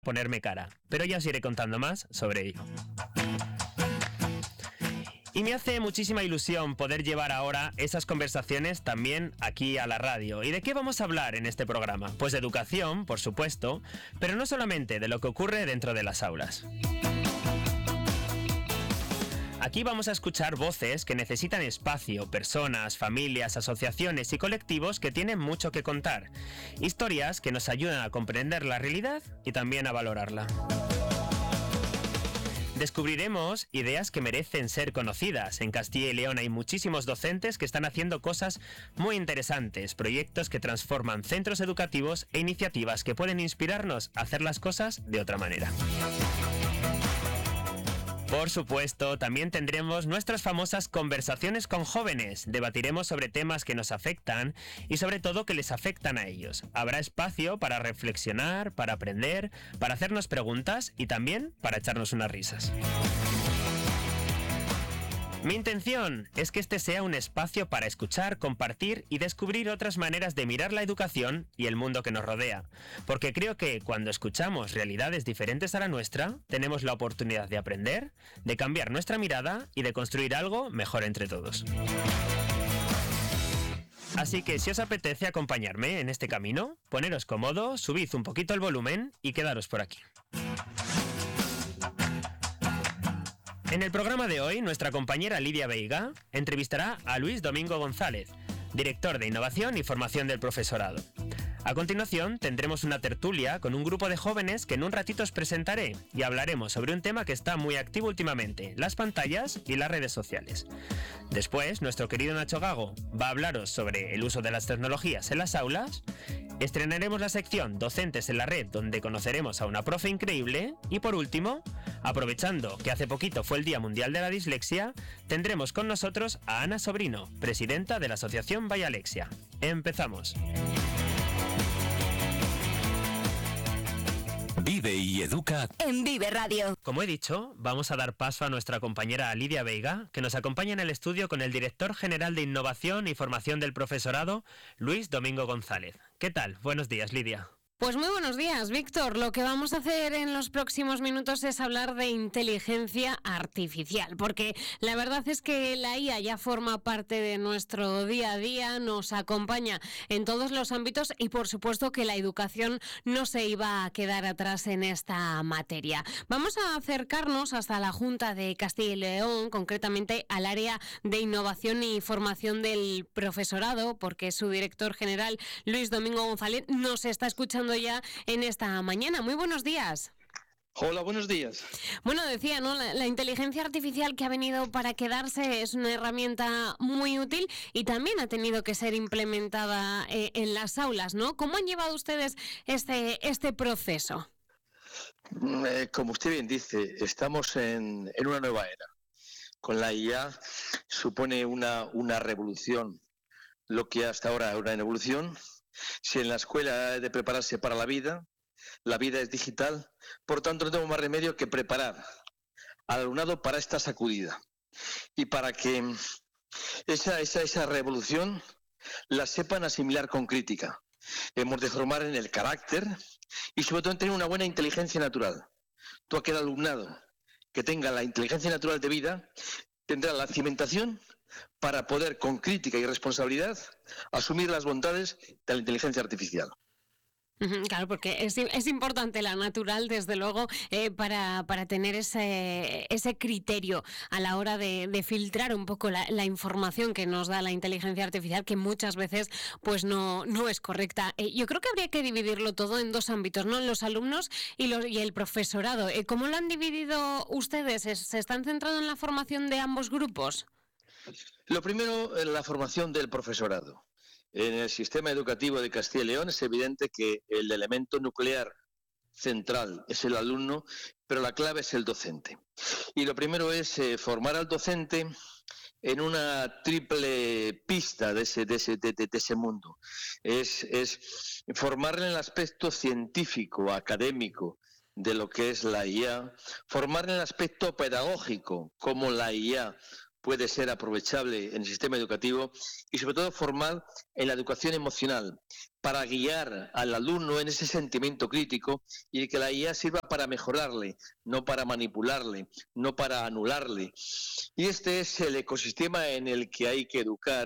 ponerme cara, pero ya os iré contando más sobre ello. Y me hace muchísima ilusión poder llevar ahora esas conversaciones también aquí a la radio. ¿Y de qué vamos a hablar en este programa? Pues de educación, por supuesto, pero no solamente de lo que ocurre dentro de las aulas. Aquí vamos a escuchar voces que necesitan espacio, personas, familias, asociaciones y colectivos que tienen mucho que contar. Historias que nos ayudan a comprender la realidad y también a valorarla. Descubriremos ideas que merecen ser conocidas. En Castilla y León hay muchísimos docentes que están haciendo cosas muy interesantes, proyectos que transforman centros educativos e iniciativas que pueden inspirarnos a hacer las cosas de otra manera. Por supuesto, también tendremos nuestras famosas conversaciones con jóvenes. Debatiremos sobre temas que nos afectan y sobre todo que les afectan a ellos. Habrá espacio para reflexionar, para aprender, para hacernos preguntas y también para echarnos unas risas. Mi intención es que este sea un espacio para escuchar, compartir y descubrir otras maneras de mirar la educación y el mundo que nos rodea, porque creo que cuando escuchamos realidades diferentes a la nuestra, tenemos la oportunidad de aprender, de cambiar nuestra mirada y de construir algo mejor entre todos. Así que si os apetece acompañarme en este camino, poneros cómodos, subid un poquito el volumen y quedaros por aquí. En el programa de hoy, nuestra compañera Lidia Veiga entrevistará a Luis Domingo González, director de Innovación y Formación del Profesorado. A continuación, tendremos una tertulia con un grupo de jóvenes que en un ratito os presentaré y hablaremos sobre un tema que está muy activo últimamente, las pantallas y las redes sociales. Después, nuestro querido Nacho Gago va a hablaros sobre el uso de las tecnologías en las aulas. Estrenaremos la sección Docentes en la Red, donde conoceremos a una profe increíble. Y por último, aprovechando que hace poquito fue el Día Mundial de la Dislexia, tendremos con nosotros a Ana Sobrino, presidenta de la Asociación Vaya Alexia. ¡Empezamos! Vive y educa en Vive Radio. Como he dicho, vamos a dar paso a nuestra compañera Lidia Veiga, que nos acompaña en el estudio con el director general de Innovación y Formación del Profesorado, Luis Domingo González. ¿Qué tal? Buenos días, Lidia. Pues muy buenos días, Víctor. Lo que vamos a hacer en los próximos minutos es hablar de inteligencia artificial, porque la verdad es que la IA ya forma parte de nuestro día a día, nos acompaña en todos los ámbitos y por supuesto que la educación no se iba a quedar atrás en esta materia. Vamos a acercarnos hasta la Junta de Castilla y León, concretamente al área de innovación y formación del profesorado, porque su director general, Luis Domingo González, nos está escuchando ya en esta mañana. Muy buenos días. Hola, buenos días. Bueno, decía, ¿no? La inteligencia artificial que ha venido para quedarse es una herramienta muy útil y también ha tenido que ser implementada en las aulas, ¿no? ¿Cómo han llevado ustedes este proceso? Como usted bien dice, estamos en una nueva era. Con la IA supone una revolución, lo que hasta ahora era una evolución. Si en la escuela ha de prepararse para la vida es digital, por tanto no tengo más remedio que preparar al alumnado para esta sacudida y para que esa revolución la sepan asimilar con crítica. Hemos de formar en el carácter y sobre todo en tener una buena inteligencia natural. Todo aquel alumnado que tenga la inteligencia natural de vida tendrá la cimentación para poder, con crítica y responsabilidad, asumir las bondades de la inteligencia artificial. Claro, porque es importante la natural, desde luego, para tener ese criterio a la hora de filtrar un poco la información que nos da la inteligencia artificial, que muchas veces pues no es correcta. Yo creo que habría que dividirlo todo en dos ámbitos, ¿no? Los alumnos y el profesorado. ¿Cómo lo han dividido ustedes? ¿Se están centrando en la formación de ambos grupos? Lo primero, la formación del profesorado. En el sistema educativo de Castilla y León es evidente que el elemento nuclear central es el alumno, pero la clave es el docente. Y lo primero es formar al docente en una triple pista de ese mundo. Es formarle en el aspecto científico, académico, de lo que es la IA, formarle en el aspecto pedagógico, cómo la IA puede ser aprovechable en el sistema educativo y sobre todo formal en la educación emocional para guiar al alumno en ese sentimiento crítico y que la IA sirva para mejorarle, no para manipularle, no para anularle. Y este es el ecosistema en el que hay que educar,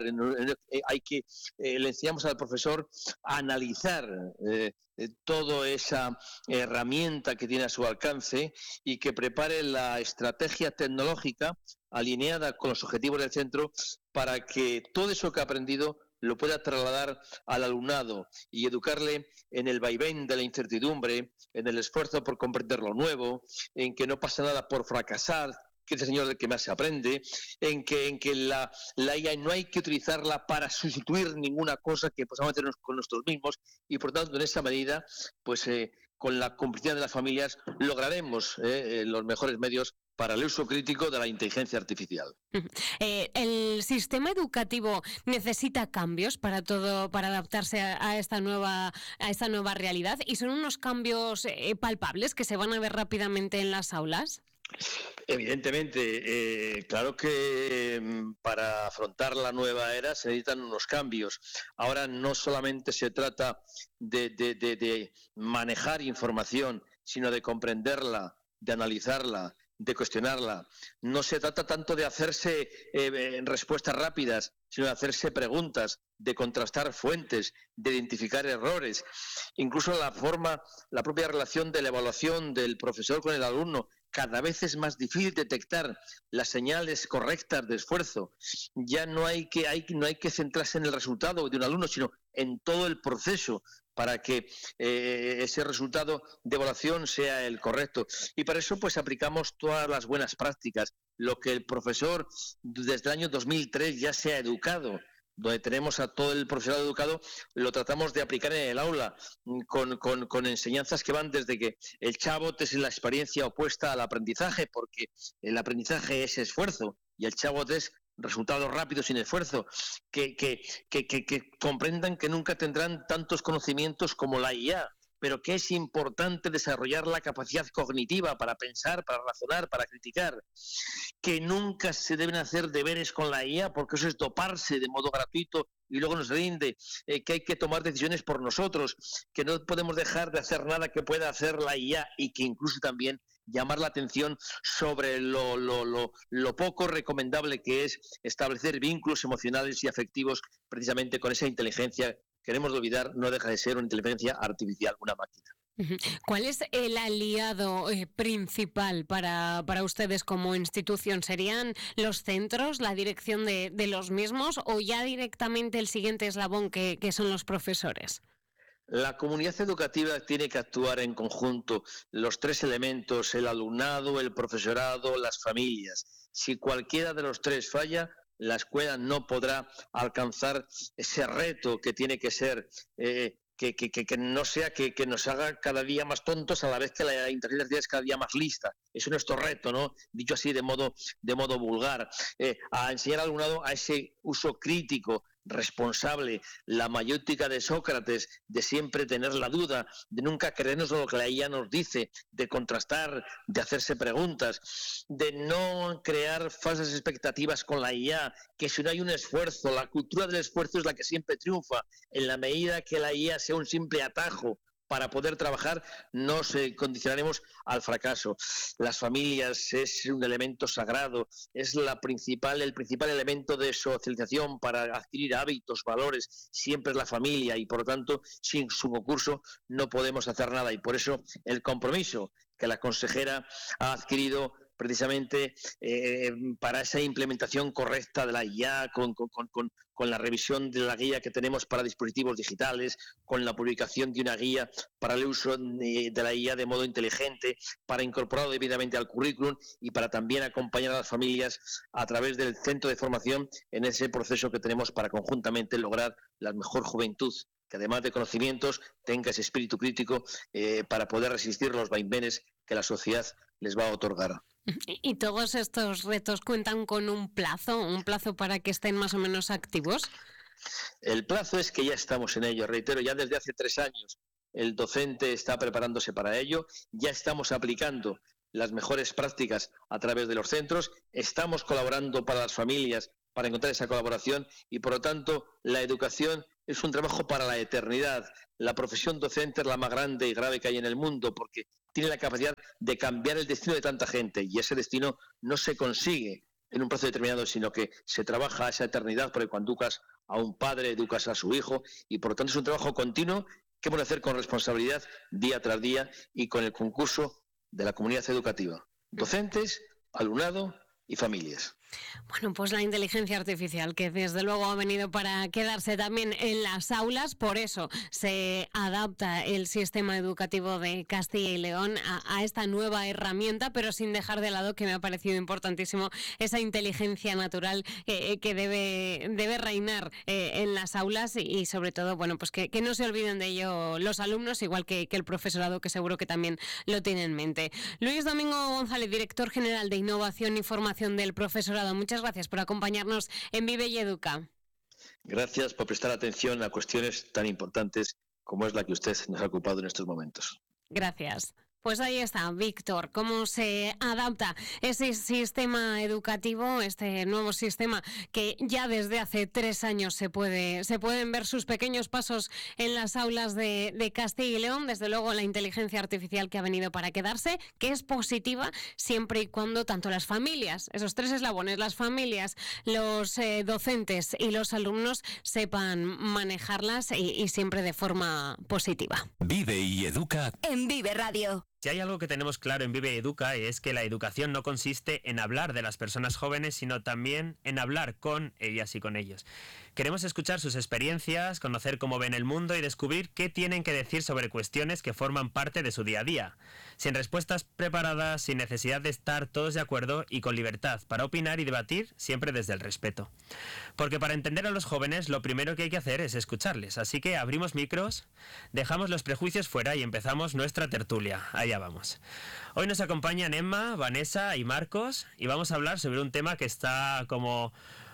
le enseñamos al profesor a analizar toda esa herramienta que tiene a su alcance y que prepare la estrategia tecnológica alineada con los objetivos del centro para que todo eso que ha aprendido lo pueda trasladar al alumnado y educarle en el vaivén de la incertidumbre, en el esfuerzo por comprender lo nuevo, en que no pasa nada por fracasar, que es el señor del que más se aprende, en que la IA no hay que utilizarla para sustituir ninguna cosa que podamos hacer con nosotros mismos y por tanto en esa medida pues con la complicidad de las familias lograremos los mejores medios para el uso crítico de la inteligencia artificial. ¿El sistema educativo necesita cambios para adaptarse a esta nueva realidad? ¿Y son unos cambios palpables que se van a ver rápidamente en las aulas? Evidentemente, claro que para afrontar la nueva era se necesitan unos cambios. Ahora no solamente se trata de manejar información, sino de comprenderla, de analizarla, de cuestionarla. No se trata tanto de hacerse respuestas rápidas, sino de hacerse preguntas, de contrastar fuentes, de identificar errores. Incluso la propia relación de la evaluación del profesor con el alumno, cada vez es más difícil detectar las señales correctas de esfuerzo. Ya no hay que centrarse en el resultado de un alumno, sino en todo el proceso para que ese resultado de evaluación sea el correcto. Y para eso pues aplicamos todas las buenas prácticas, lo que el profesor desde el año 2003 ya se ha educado, donde tenemos a todo el profesorado educado, lo tratamos de aplicar en el aula con enseñanzas que van desde que el chatbot es la experiencia opuesta al aprendizaje, porque el aprendizaje es esfuerzo y el chatbot es resultados rápidos sin esfuerzo, que comprendan que nunca tendrán tantos conocimientos como la IA, pero que es importante desarrollar la capacidad cognitiva para pensar, para razonar, para criticar, que nunca se deben hacer deberes con la IA porque eso es doparse de modo gratuito y luego nos rinde, que hay que tomar decisiones por nosotros, que no podemos dejar de hacer nada que pueda hacer la IA y que incluso también llamar la atención sobre lo poco recomendable que es establecer vínculos emocionales y afectivos precisamente con esa inteligencia. Queremos olvidar, no deja de ser una inteligencia artificial, una máquina. ¿Cuál es el aliado principal para ustedes como institución? ¿Serían los centros, la dirección de los mismos o ya directamente el siguiente eslabón que son los profesores? La comunidad educativa tiene que actuar en conjunto, los tres elementos, el alumnado, el profesorado, las familias. Si cualquiera de los tres falla, la escuela no podrá alcanzar ese reto que tiene que ser, que no sea que nos haga cada día más tontos a la vez que la inteligencia artificial es cada día más lista. Es nuestro reto, ¿no? Dicho así de modo vulgar, a enseñar al alumnado a ese uso crítico, responsable, la mayéutica de Sócrates, de siempre tener la duda, de nunca creernos lo que la IA nos dice, de contrastar, de hacerse preguntas, de no crear falsas expectativas con la IA, que si no hay un esfuerzo, la cultura del esfuerzo es la que siempre triunfa. En la medida que la IA sea un simple atajo para poder trabajar, nos condicionaremos al fracaso. Las familias es un elemento sagrado, es el principal elemento de socialización para adquirir hábitos, valores, siempre es la familia y por lo tanto sin su concurso no podemos hacer nada y por eso el compromiso que la consejera ha adquirido precisamente para esa implementación correcta de la IA, con la revisión de la guía que tenemos para dispositivos digitales, con la publicación de una guía para el uso de la IA de modo inteligente, para incorporarlo debidamente al currículum y para también acompañar a las familias a través del centro de formación en ese proceso que tenemos para conjuntamente lograr la mejor juventud, que además de conocimientos tenga ese espíritu crítico para poder resistir los vaivenes que la sociedad les va a otorgar. ¿Y todos estos retos cuentan con un plazo para que estén más o menos activos? El plazo es que ya estamos en ello, reitero, ya desde hace 3 años el docente está preparándose para ello, ya estamos aplicando las mejores prácticas a través de los centros, estamos colaborando para las familias, para encontrar esa colaboración y, por lo tanto, la educación es un trabajo para la eternidad. La profesión docente es la más grande y grave que hay en el mundo porque tiene la capacidad de cambiar el destino de tanta gente y ese destino no se consigue en un plazo determinado, sino que se trabaja a esa eternidad porque cuando educas a un padre, educas a su hijo y, por lo tanto, es un trabajo continuo que hemos de hacer con responsabilidad día tras día y con el concurso de la comunidad educativa, docentes, alumnado y familias. Bueno, pues la inteligencia artificial, que desde luego ha venido para quedarse también en las aulas, por eso se adapta el sistema educativo de Castilla y León a esta nueva herramienta, pero sin dejar de lado, que me ha parecido importantísimo, esa inteligencia natural que debe reinar en las aulas y sobre todo, bueno, pues que no se olviden de ello los alumnos, igual que el profesorado, que seguro que también lo tiene en mente. Luis Domingo González, director general de Innovación y Formación del Profesorado, muchas gracias por acompañarnos en Vive y Educa. Gracias por prestar atención a cuestiones tan importantes como es la que usted nos ha ocupado en estos momentos. Gracias. Pues ahí está, Víctor, cómo se adapta ese sistema educativo, este nuevo sistema que ya desde hace 3 años se pueden ver sus pequeños pasos en las aulas de Castilla y León. Desde luego la inteligencia artificial que ha venido para quedarse, que es positiva siempre y cuando tanto las familias, esos 3 eslabones, las familias, los docentes y los alumnos sepan manejarlas y siempre de forma positiva. Vive y Educa en Vive Radio. Si hay algo que tenemos claro en Vive y Educa es que la educación no consiste en hablar de las personas jóvenes, sino también en hablar con ellas y con ellos. Queremos escuchar sus experiencias, conocer cómo ven el mundo y descubrir qué tienen que decir sobre cuestiones que forman parte de su día a día. Sin respuestas preparadas, sin necesidad de estar todos de acuerdo y con libertad para opinar y debatir, siempre desde el respeto. Porque para entender a los jóvenes lo primero que hay que hacer es escucharles. Así que abrimos micros, dejamos los prejuicios fuera y empezamos nuestra tertulia. Allá vamos. Hoy nos acompañan Emma, Vanessa y Marcos y vamos a hablar sobre un tema que está como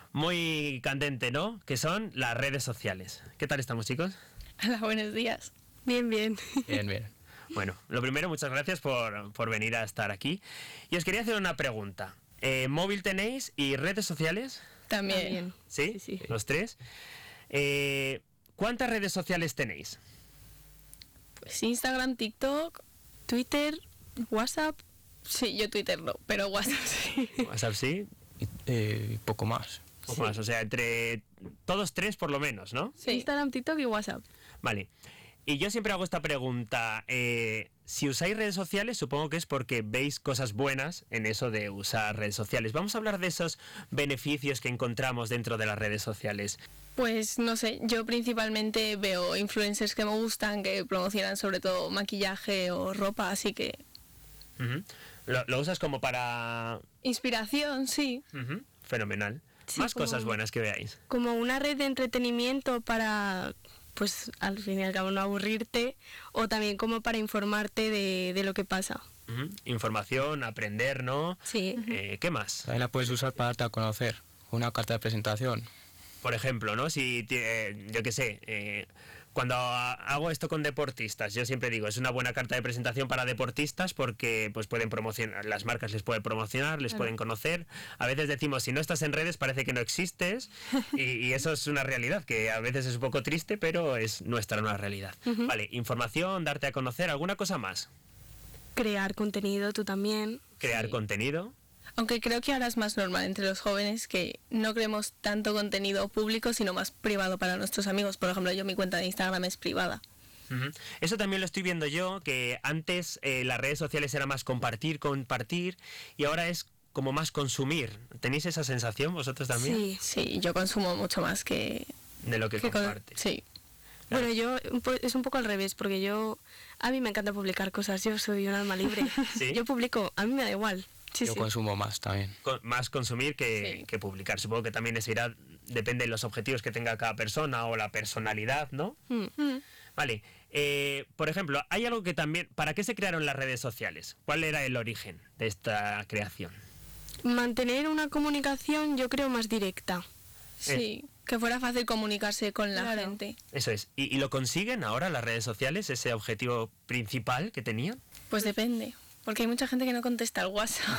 muy candente, ¿no? Que son las redes sociales. ¿Qué tal estamos, chicos? Hola, buenos días. Bien, bien. Bien, bien. Bueno, lo primero, muchas gracias por venir a estar aquí. Y os quería hacer una pregunta. ¿Móvil tenéis y redes sociales? También. ¿Sí? Sí. ¿Los 3? ¿Cuántas redes sociales tenéis? Pues Instagram, TikTok, Twitter, WhatsApp. Sí, yo Twitter no, pero WhatsApp sí. ¿WhatsApp sí? Poco más. Poco más, o sea, entre todos 3 por lo menos, ¿no? Sí. Instagram, TikTok y WhatsApp. Vale. Y yo siempre hago esta pregunta. Si usáis redes sociales, supongo que es porque veis cosas buenas en eso de usar redes sociales. Vamos a hablar de esos beneficios que encontramos dentro de las redes sociales. Pues no sé, yo principalmente veo influencers que me gustan, que promocionan sobre todo maquillaje o ropa, así que... Uh-huh. ¿Lo usas como para...? Inspiración, sí. Uh-huh. Fenomenal. Sí, Más cosas buenas que veáis. Como una red de entretenimiento para, pues al fin y al cabo, no aburrirte, o también como para informarte de lo que pasa. Uh-huh. Información, aprender, ¿no? Sí. ¿Qué más? También la puedes usar para darte a conocer. Una carta de presentación. Por ejemplo, ¿no? Si, yo qué sé, cuando hago esto con deportistas, yo siempre digo, es una buena carta de presentación para deportistas porque pues pueden promocionar, las marcas les pueden promocionar, les pueden conocer. A veces decimos, si no estás en redes parece que no existes y eso es una realidad que a veces es un poco triste, pero es nuestra nueva realidad. Uh-huh. Vale, información, darte a conocer, ¿alguna cosa más? Crear contenido, tú también. Crear contenido. Aunque creo que ahora es más normal entre los jóvenes que no creemos tanto contenido público, sino más privado para nuestros amigos. Por ejemplo, yo mi cuenta de Instagram es privada. Uh-huh. Eso también lo estoy viendo yo, que antes las redes sociales era más compartir y ahora es como más consumir. ¿Tenéis esa sensación vosotros también? Sí. Sí, yo consumo mucho más que... De lo que compartes. Sí. Claro. Bueno, yo es un poco al revés, porque a mí me encanta publicar cosas, yo soy un alma libre. ¿Sí? Yo publico, a mí me da igual. Sí, Yo sí. consumo más también. Más consumir que publicar. Supongo que también eso irá, depende de los objetivos que tenga cada persona o la personalidad, ¿no? Vale. Por ejemplo, hay algo que también... ¿Para qué se crearon las redes sociales? ¿Cuál era el origen de esta creación? Mantener una comunicación, yo creo, más directa. Sí, que fuera fácil comunicarse con la Claro. gente. Eso es. ¿Y lo consiguen ahora las redes sociales, ese objetivo principal que tenían? Pues depende. Porque hay mucha gente que no contesta al WhatsApp.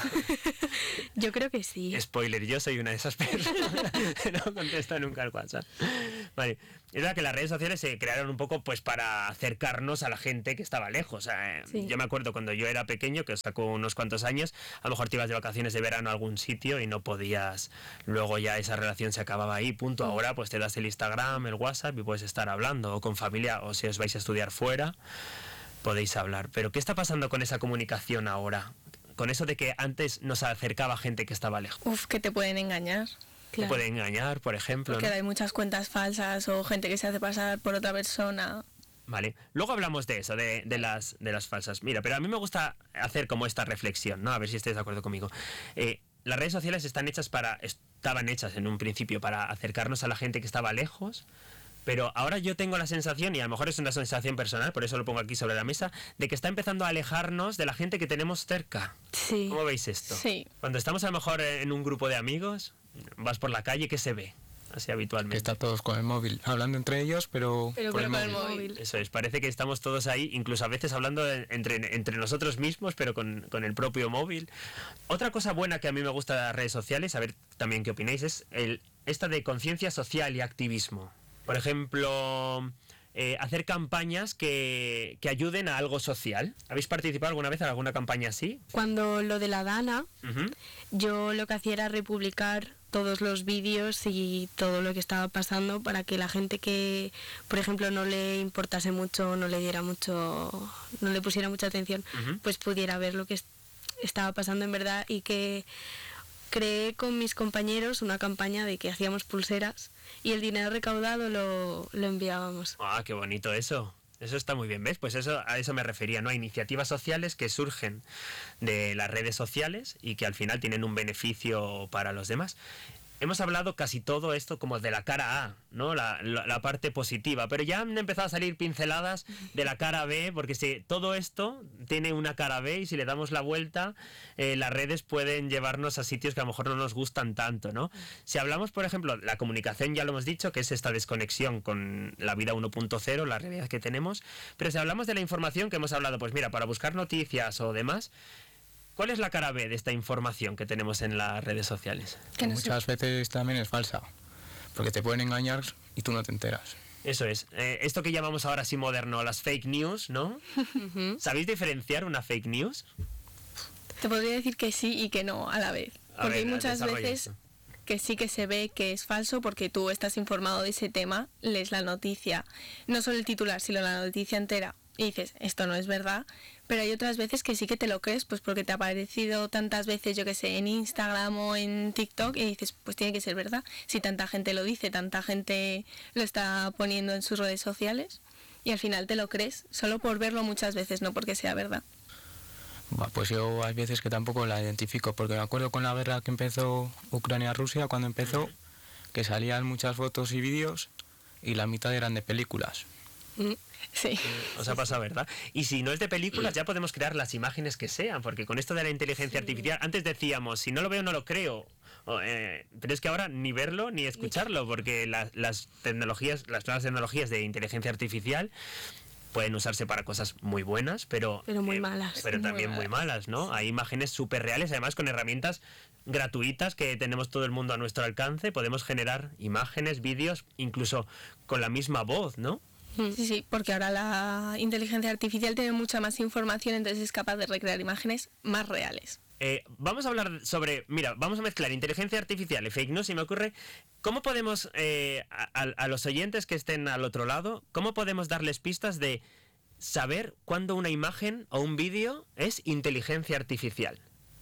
Yo creo que sí. Spoiler, yo soy una de esas personas que no contesta nunca al WhatsApp. Vale, es verdad que las redes sociales se crearon un poco pues para acercarnos a la gente que estaba lejos. Sí. Yo me acuerdo cuando yo era pequeño, que sacó unos cuantos años, a lo mejor te ibas de vacaciones de verano a algún sitio y no podías, luego ya esa relación se acababa ahí, punto. Ahora pues te das el Instagram, el WhatsApp y puedes estar hablando, o con familia, o si os vais a estudiar fuera, podéis hablar. Pero ¿qué está pasando con esa comunicación ahora? Con eso de que antes nos acercaba gente que estaba lejos. Uf, que te pueden engañar. Te pueden engañar, por ejemplo, Porque ¿no? hay muchas cuentas falsas o gente que se hace pasar por otra persona. Vale, luego hablamos de eso, de las falsas. Mira, pero a mí me gusta hacer como esta reflexión, ¿no? A ver si estáis de acuerdo conmigo. Las redes sociales estaban hechas en un principio para acercarnos a la gente que estaba lejos, pero ahora yo tengo la sensación, y a lo mejor es una sensación personal, por eso lo pongo aquí sobre la mesa, de que está empezando a alejarnos de la gente que tenemos cerca. Sí. ¿Cómo veis esto? Sí. Cuando estamos a lo mejor en un grupo de amigos, vas por la calle, ¿qué se ve? Así Que habitualmente. están todos con el móvil, hablando entre ellos, pero Pero por el con el móvil. móvil. Eso es, parece que estamos todos ahí, incluso a veces hablando entre nosotros mismos, pero con el propio móvil. Otra cosa buena que a mí me gusta de las redes sociales, a ver también qué opináis, es esta de conciencia social y activismo. Por ejemplo, hacer campañas que ayuden a algo social. ¿Habéis participado alguna vez en alguna campaña así? Cuando lo de la Dana, Ujú. yo lo que hacía era republicar todos los vídeos y todo lo que estaba pasando para que la gente que, por ejemplo, no le importase mucho, no le diera mucho, no le pusiera mucha atención, Ujú. pues pudiera ver lo que estaba pasando en verdad, y que creé con mis compañeros una campaña de que hacíamos pulseras y el dinero recaudado lo enviábamos. Ah, qué bonito eso. Eso está muy bien, ¿ves? Pues a eso me refería, ¿no? Hay iniciativas sociales que surgen de las redes sociales y que al final tienen un beneficio para los demás. Hemos hablado casi todo esto como de la cara A, ¿no? La parte positiva, pero ya han empezado a salir pinceladas de la cara B, porque si todo esto tiene una cara B y si le damos la vuelta, las redes pueden llevarnos a sitios que a lo mejor no nos gustan tanto, ¿no? Si hablamos, por ejemplo, la comunicación, ya lo hemos dicho, que es esta desconexión con la vida 1.0, la realidad que tenemos, pero si hablamos de la información que hemos hablado, pues mira, para buscar noticias o demás, ¿cuál es la cara B de esta información que tenemos en las redes sociales? Que no sé. Muchas veces también es falsa, porque te pueden engañar y tú no te enteras. Eso es. Esto que llamamos ahora así moderno, las fake news, ¿no? ¿Sabéis diferenciar una fake news? Te podría decir que sí y que no a la vez. A Porque ver, hay muchas desarrolla veces esto. que sí que se ve que es falso porque tú estás informado de ese tema, lees la noticia, no solo el titular, sino la noticia entera, y dices, esto no es verdad. Pero hay otras veces que sí que te lo crees, pues porque te ha aparecido tantas veces, yo que sé, en Instagram o en TikTok, y dices, pues tiene que ser verdad. Si tanta gente lo dice, tanta gente lo está poniendo en sus redes sociales, y al final te lo crees, solo por verlo muchas veces, no porque sea verdad. Pues yo hay veces que tampoco la identifico, porque me acuerdo con la guerra que empezó Ucrania-Rusia, cuando empezó, que salían muchas fotos y vídeos y la mitad eran de películas. Sí. Os ha pasado, ¿verdad? Y si no es de películas, ya podemos crear las imágenes que sean, porque con esto de la inteligencia artificial, antes decíamos, si no lo veo, no lo creo. Pero es que ahora ni verlo ni escucharlo, porque las nuevas tecnologías de inteligencia artificial pueden usarse para cosas muy buenas, pero muy malas. Pero Muy también muy malas, ¿no? Hay imágenes súper reales, además con herramientas gratuitas que tenemos todo el mundo a nuestro alcance. Podemos generar imágenes, vídeos, incluso con la misma voz, ¿no? Sí, sí, porque ahora la inteligencia artificial tiene mucha más información, entonces es capaz de recrear imágenes más reales. Vamos a hablar sobre, mira, vamos a mezclar inteligencia artificial y fake news, y me ocurre, ¿cómo podemos, a los oyentes que estén al otro lado, cómo podemos darles pistas de saber cuándo una imagen o un vídeo es inteligencia artificial?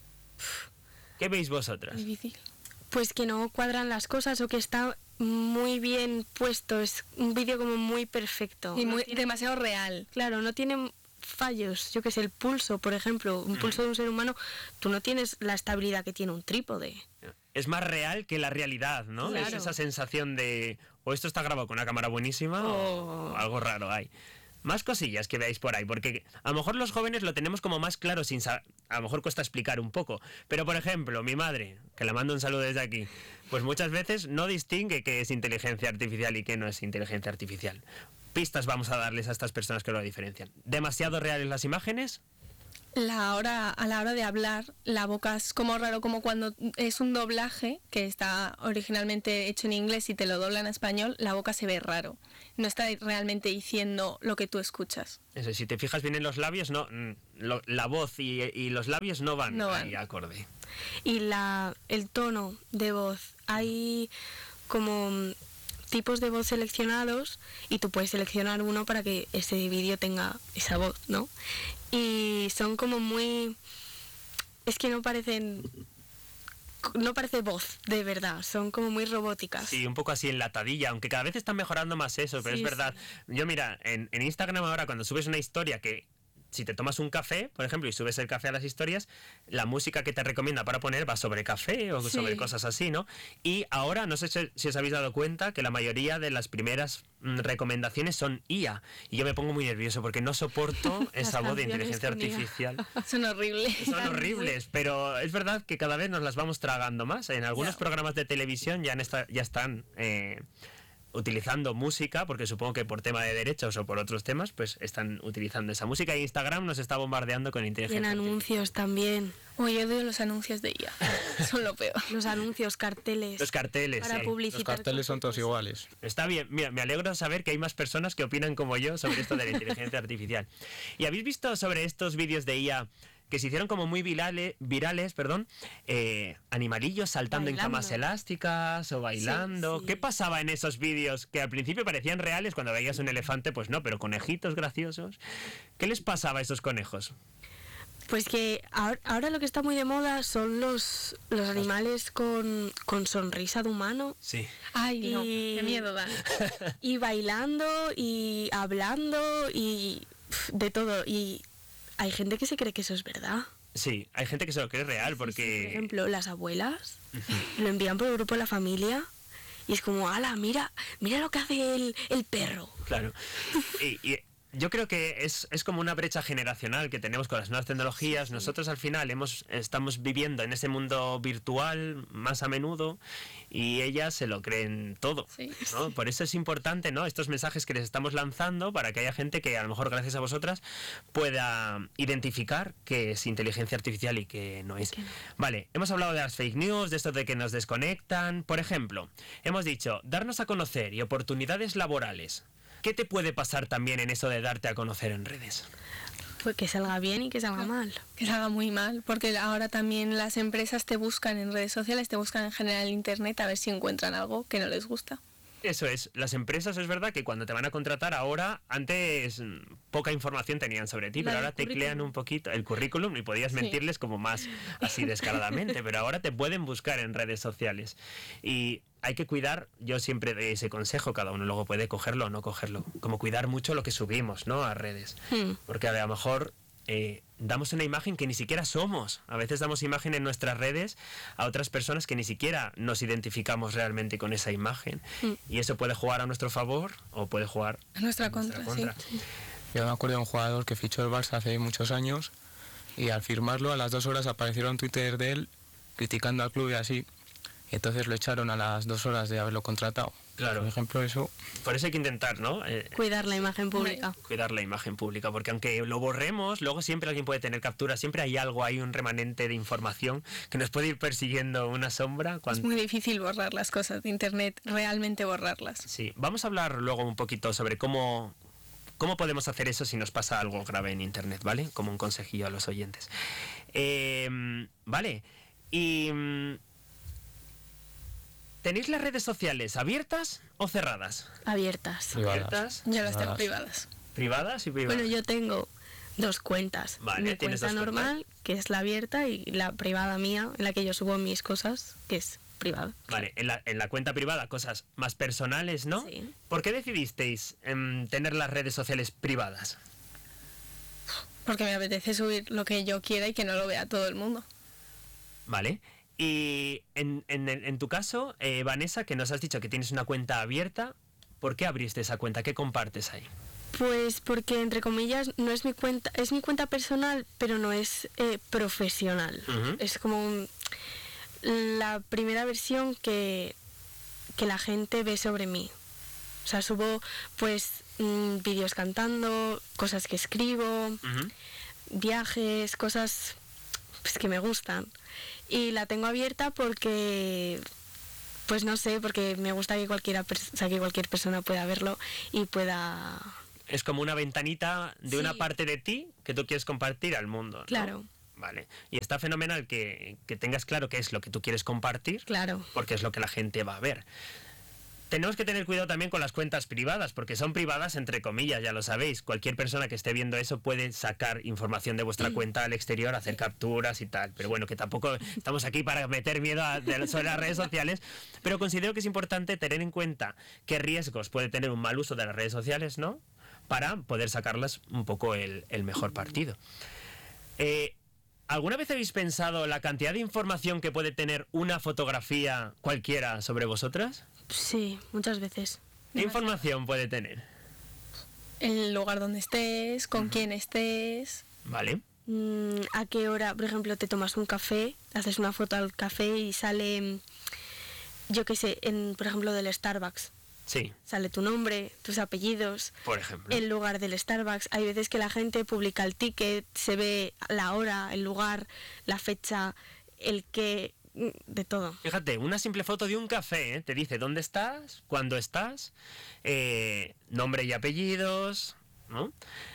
¿Qué veis vosotras? Difícil. Pues que no cuadran las cosas o que está muy bien puesto, es un vídeo como muy perfecto. Y No muy, tiene- demasiado real. Claro, no tiene fallos. Yo que sé, el pulso, por ejemplo, un pulso de un ser humano, tú no tienes la estabilidad que tiene un trípode. Es más real que la realidad, ¿no? Claro. Es esa sensación de, o esto está grabado con una cámara buenísima o algo raro hay. Más cosillas que veáis por ahí, porque a lo mejor los jóvenes lo tenemos como más claro sin saber, a lo mejor cuesta explicar un poco, pero por ejemplo, mi madre, que le mando un saludo desde aquí, pues muchas veces no distingue qué es inteligencia artificial y qué no es inteligencia artificial. Pistas vamos a darles a estas personas que lo diferencian. ¿Demasiado reales las imágenes? A la hora de hablar, la boca es como raro, como cuando es un doblaje que está originalmente hecho en inglés y te lo dobla en español, la boca se ve raro. No está realmente diciendo lo que tú escuchas. Eso, si te fijas bien en los labios, no, la voz y los labios no van ahí acorde. Y el tono de voz, hay como tipos de voz seleccionados y tú puedes seleccionar uno para que ese vídeo tenga esa voz, ¿no? Y son como muy... es que no parece voz de verdad, son como muy robóticas. Sí, un poco así enlatadilla, aunque cada vez están mejorando más eso, pero Sí, es verdad. Sí. Yo mira, en Instagram ahora cuando subes una historia que... si te tomas un café, por ejemplo, y subes el café a las historias, la música que te recomienda para poner va sobre café o sobre cosas así, ¿no? Y ahora, no sé si os habéis dado cuenta que la mayoría de las primeras recomendaciones son IA. Y yo me pongo muy nervioso porque no soporto esa voz de inteligencia artificial. Son horribles. Son horribles, pero es verdad que cada vez nos las vamos tragando más. En algunos programas de televisión ya están... utilizando música, porque supongo que por tema de derechos o por otros temas, pues están utilizando esa música, y Instagram nos está bombardeando con inteligencia artificial. Y en anuncios también. Yo odio los anuncios de IA, son lo peor. Los anuncios, carteles. Los carteles, para publicitar. Los carteles son todos iguales. Está bien, mira, me alegro saber que hay más personas que opinan como yo sobre esto de la inteligencia artificial. ¿Y habéis visto sobre estos vídeos de IA que se hicieron como muy virales, animalillos saltando en camas elásticas o bailando? Sí. ¿Qué pasaba en esos vídeos que al principio parecían reales? Cuando veías un elefante, pues no, pero conejitos graciosos. ¿Qué les pasaba a esos conejos? Pues que ahora lo que está muy de moda son los animales con sonrisa de humano. Sí. Ay, no, qué miedo da. Y bailando y hablando y de todo. Y hay gente que se cree que eso es verdad. Sí, hay gente que se lo cree real porque... Sí, por ejemplo, las abuelas lo envían por el grupo de la familia y es como, ala, mira lo que hace el perro. Claro. Y yo creo que es como una brecha generacional que tenemos con las nuevas tecnologías. Sí. Nosotros al final estamos viviendo en ese mundo virtual más a menudo y ellas se lo creen todo, sí, ¿no? Por eso es importante, ¿no?, estos mensajes que les estamos lanzando para que haya gente que a lo mejor gracias a vosotras pueda identificar qué es inteligencia artificial y qué no es. Vale, hemos hablado de las fake news, de esto de que nos desconectan. Por ejemplo, hemos dicho darnos a conocer y oportunidades laborales. ¿Qué te puede pasar también en eso de darte a conocer en redes? Pues que salga bien y que salga mal. Que salga muy mal, porque ahora también las empresas te buscan en redes sociales, te buscan en general en internet a ver si encuentran algo que no les gusta. Eso es, las empresas es verdad que cuando te van a contratar ahora, antes poca información tenían sobre ti, pero ahora teclean un poquito el currículum y podías mentirles como más así descaradamente, pero ahora te pueden buscar en redes sociales. Y hay que cuidar, yo siempre doy ese consejo, cada uno luego puede cogerlo o no cogerlo, como cuidar mucho lo que subimos, ¿no?, a redes, porque a lo mejor damos una imagen que ni siquiera somos. A veces damos imagen en nuestras redes a otras personas que ni siquiera nos identificamos realmente con esa imagen, y eso puede jugar a nuestro favor o puede jugar a nuestra contra. Sí. Yo me acuerdo de un jugador que fichó el Barça hace muchos años y al firmarlo a las 2 horas aparecieron Twitter de él criticando al club y así. Y entonces lo echaron a las 2 horas de haberlo contratado. Claro. Por ejemplo, eso... Por eso hay que intentar, ¿no? Cuidar la imagen pública. Cuidar la imagen pública, porque aunque lo borremos, luego siempre alguien puede tener captura, siempre hay algo, hay un remanente de información que nos puede ir persiguiendo una sombra. Es muy difícil borrar las cosas de internet, realmente borrarlas. Sí, vamos a hablar luego un poquito sobre cómo podemos hacer eso si nos pasa algo grave en internet, ¿vale? Como un consejillo a los oyentes. Vale, y... ¿tenéis las redes sociales abiertas o cerradas? Abiertas. ¿Abiertas? Yo las tengo privadas. ¿Privadas y privadas? Bueno, yo tengo 2 cuentas. Vale, mi cuenta normal, que es la abierta, y la privada mía, en la que yo subo mis cosas, que es privada. Vale, en la cuenta privada cosas más personales, ¿no? Sí. ¿Por qué decidisteis tener las redes sociales privadas? Porque me apetece subir lo que yo quiera y que no lo vea todo el mundo. Vale. Y en tu caso, Vanessa, que nos has dicho que tienes una cuenta abierta, ¿por qué abriste esa cuenta? ¿Qué compartes ahí? Pues porque, entre comillas, no es mi cuenta, es mi cuenta personal, pero no es profesional. Es como la primera versión que la gente ve sobre mí. O sea, subo pues vídeos cantando, cosas que escribo, viajes, cosas pues, que me gustan. Y la tengo abierta porque, pues no sé, porque me gusta que que cualquier persona pueda verlo y pueda... Es como una ventanita de una parte de ti que tú quieres compartir al mundo, ¿no? Claro. Vale. Y está fenomenal que tengas claro qué es lo que tú quieres compartir, Claro. porque es lo que la gente va a ver. Tenemos que tener cuidado también con las cuentas privadas, porque son privadas entre comillas, ya lo sabéis. Cualquier persona que esté viendo eso puede sacar información de vuestra cuenta al exterior, hacer capturas y tal. Pero bueno, que tampoco estamos aquí para meter miedo sobre las redes sociales. Pero considero que es importante tener en cuenta qué riesgos puede tener un mal uso de las redes sociales, ¿no? Para poder sacarlas un poco el mejor partido. ¿Alguna vez habéis pensado la cantidad de información que puede tener una fotografía cualquiera sobre vosotras? Sí, muchas veces. ¿Qué información puede tener? El lugar donde estés, con quién estés. Vale. ¿A qué hora, por ejemplo, te tomas un café, haces una foto al café y sale, yo qué sé, por ejemplo, del Starbucks? Sí, Sale tu nombre, tus apellidos, por ejemplo. el lugar del Starbucks. Hay veces que la gente publica el ticket, se ve la hora, el lugar, la fecha, el qué, de todo. Fíjate, una simple foto de un café, ¿eh? Te dice dónde estás, cuándo estás, nombre y apellidos, ¿no?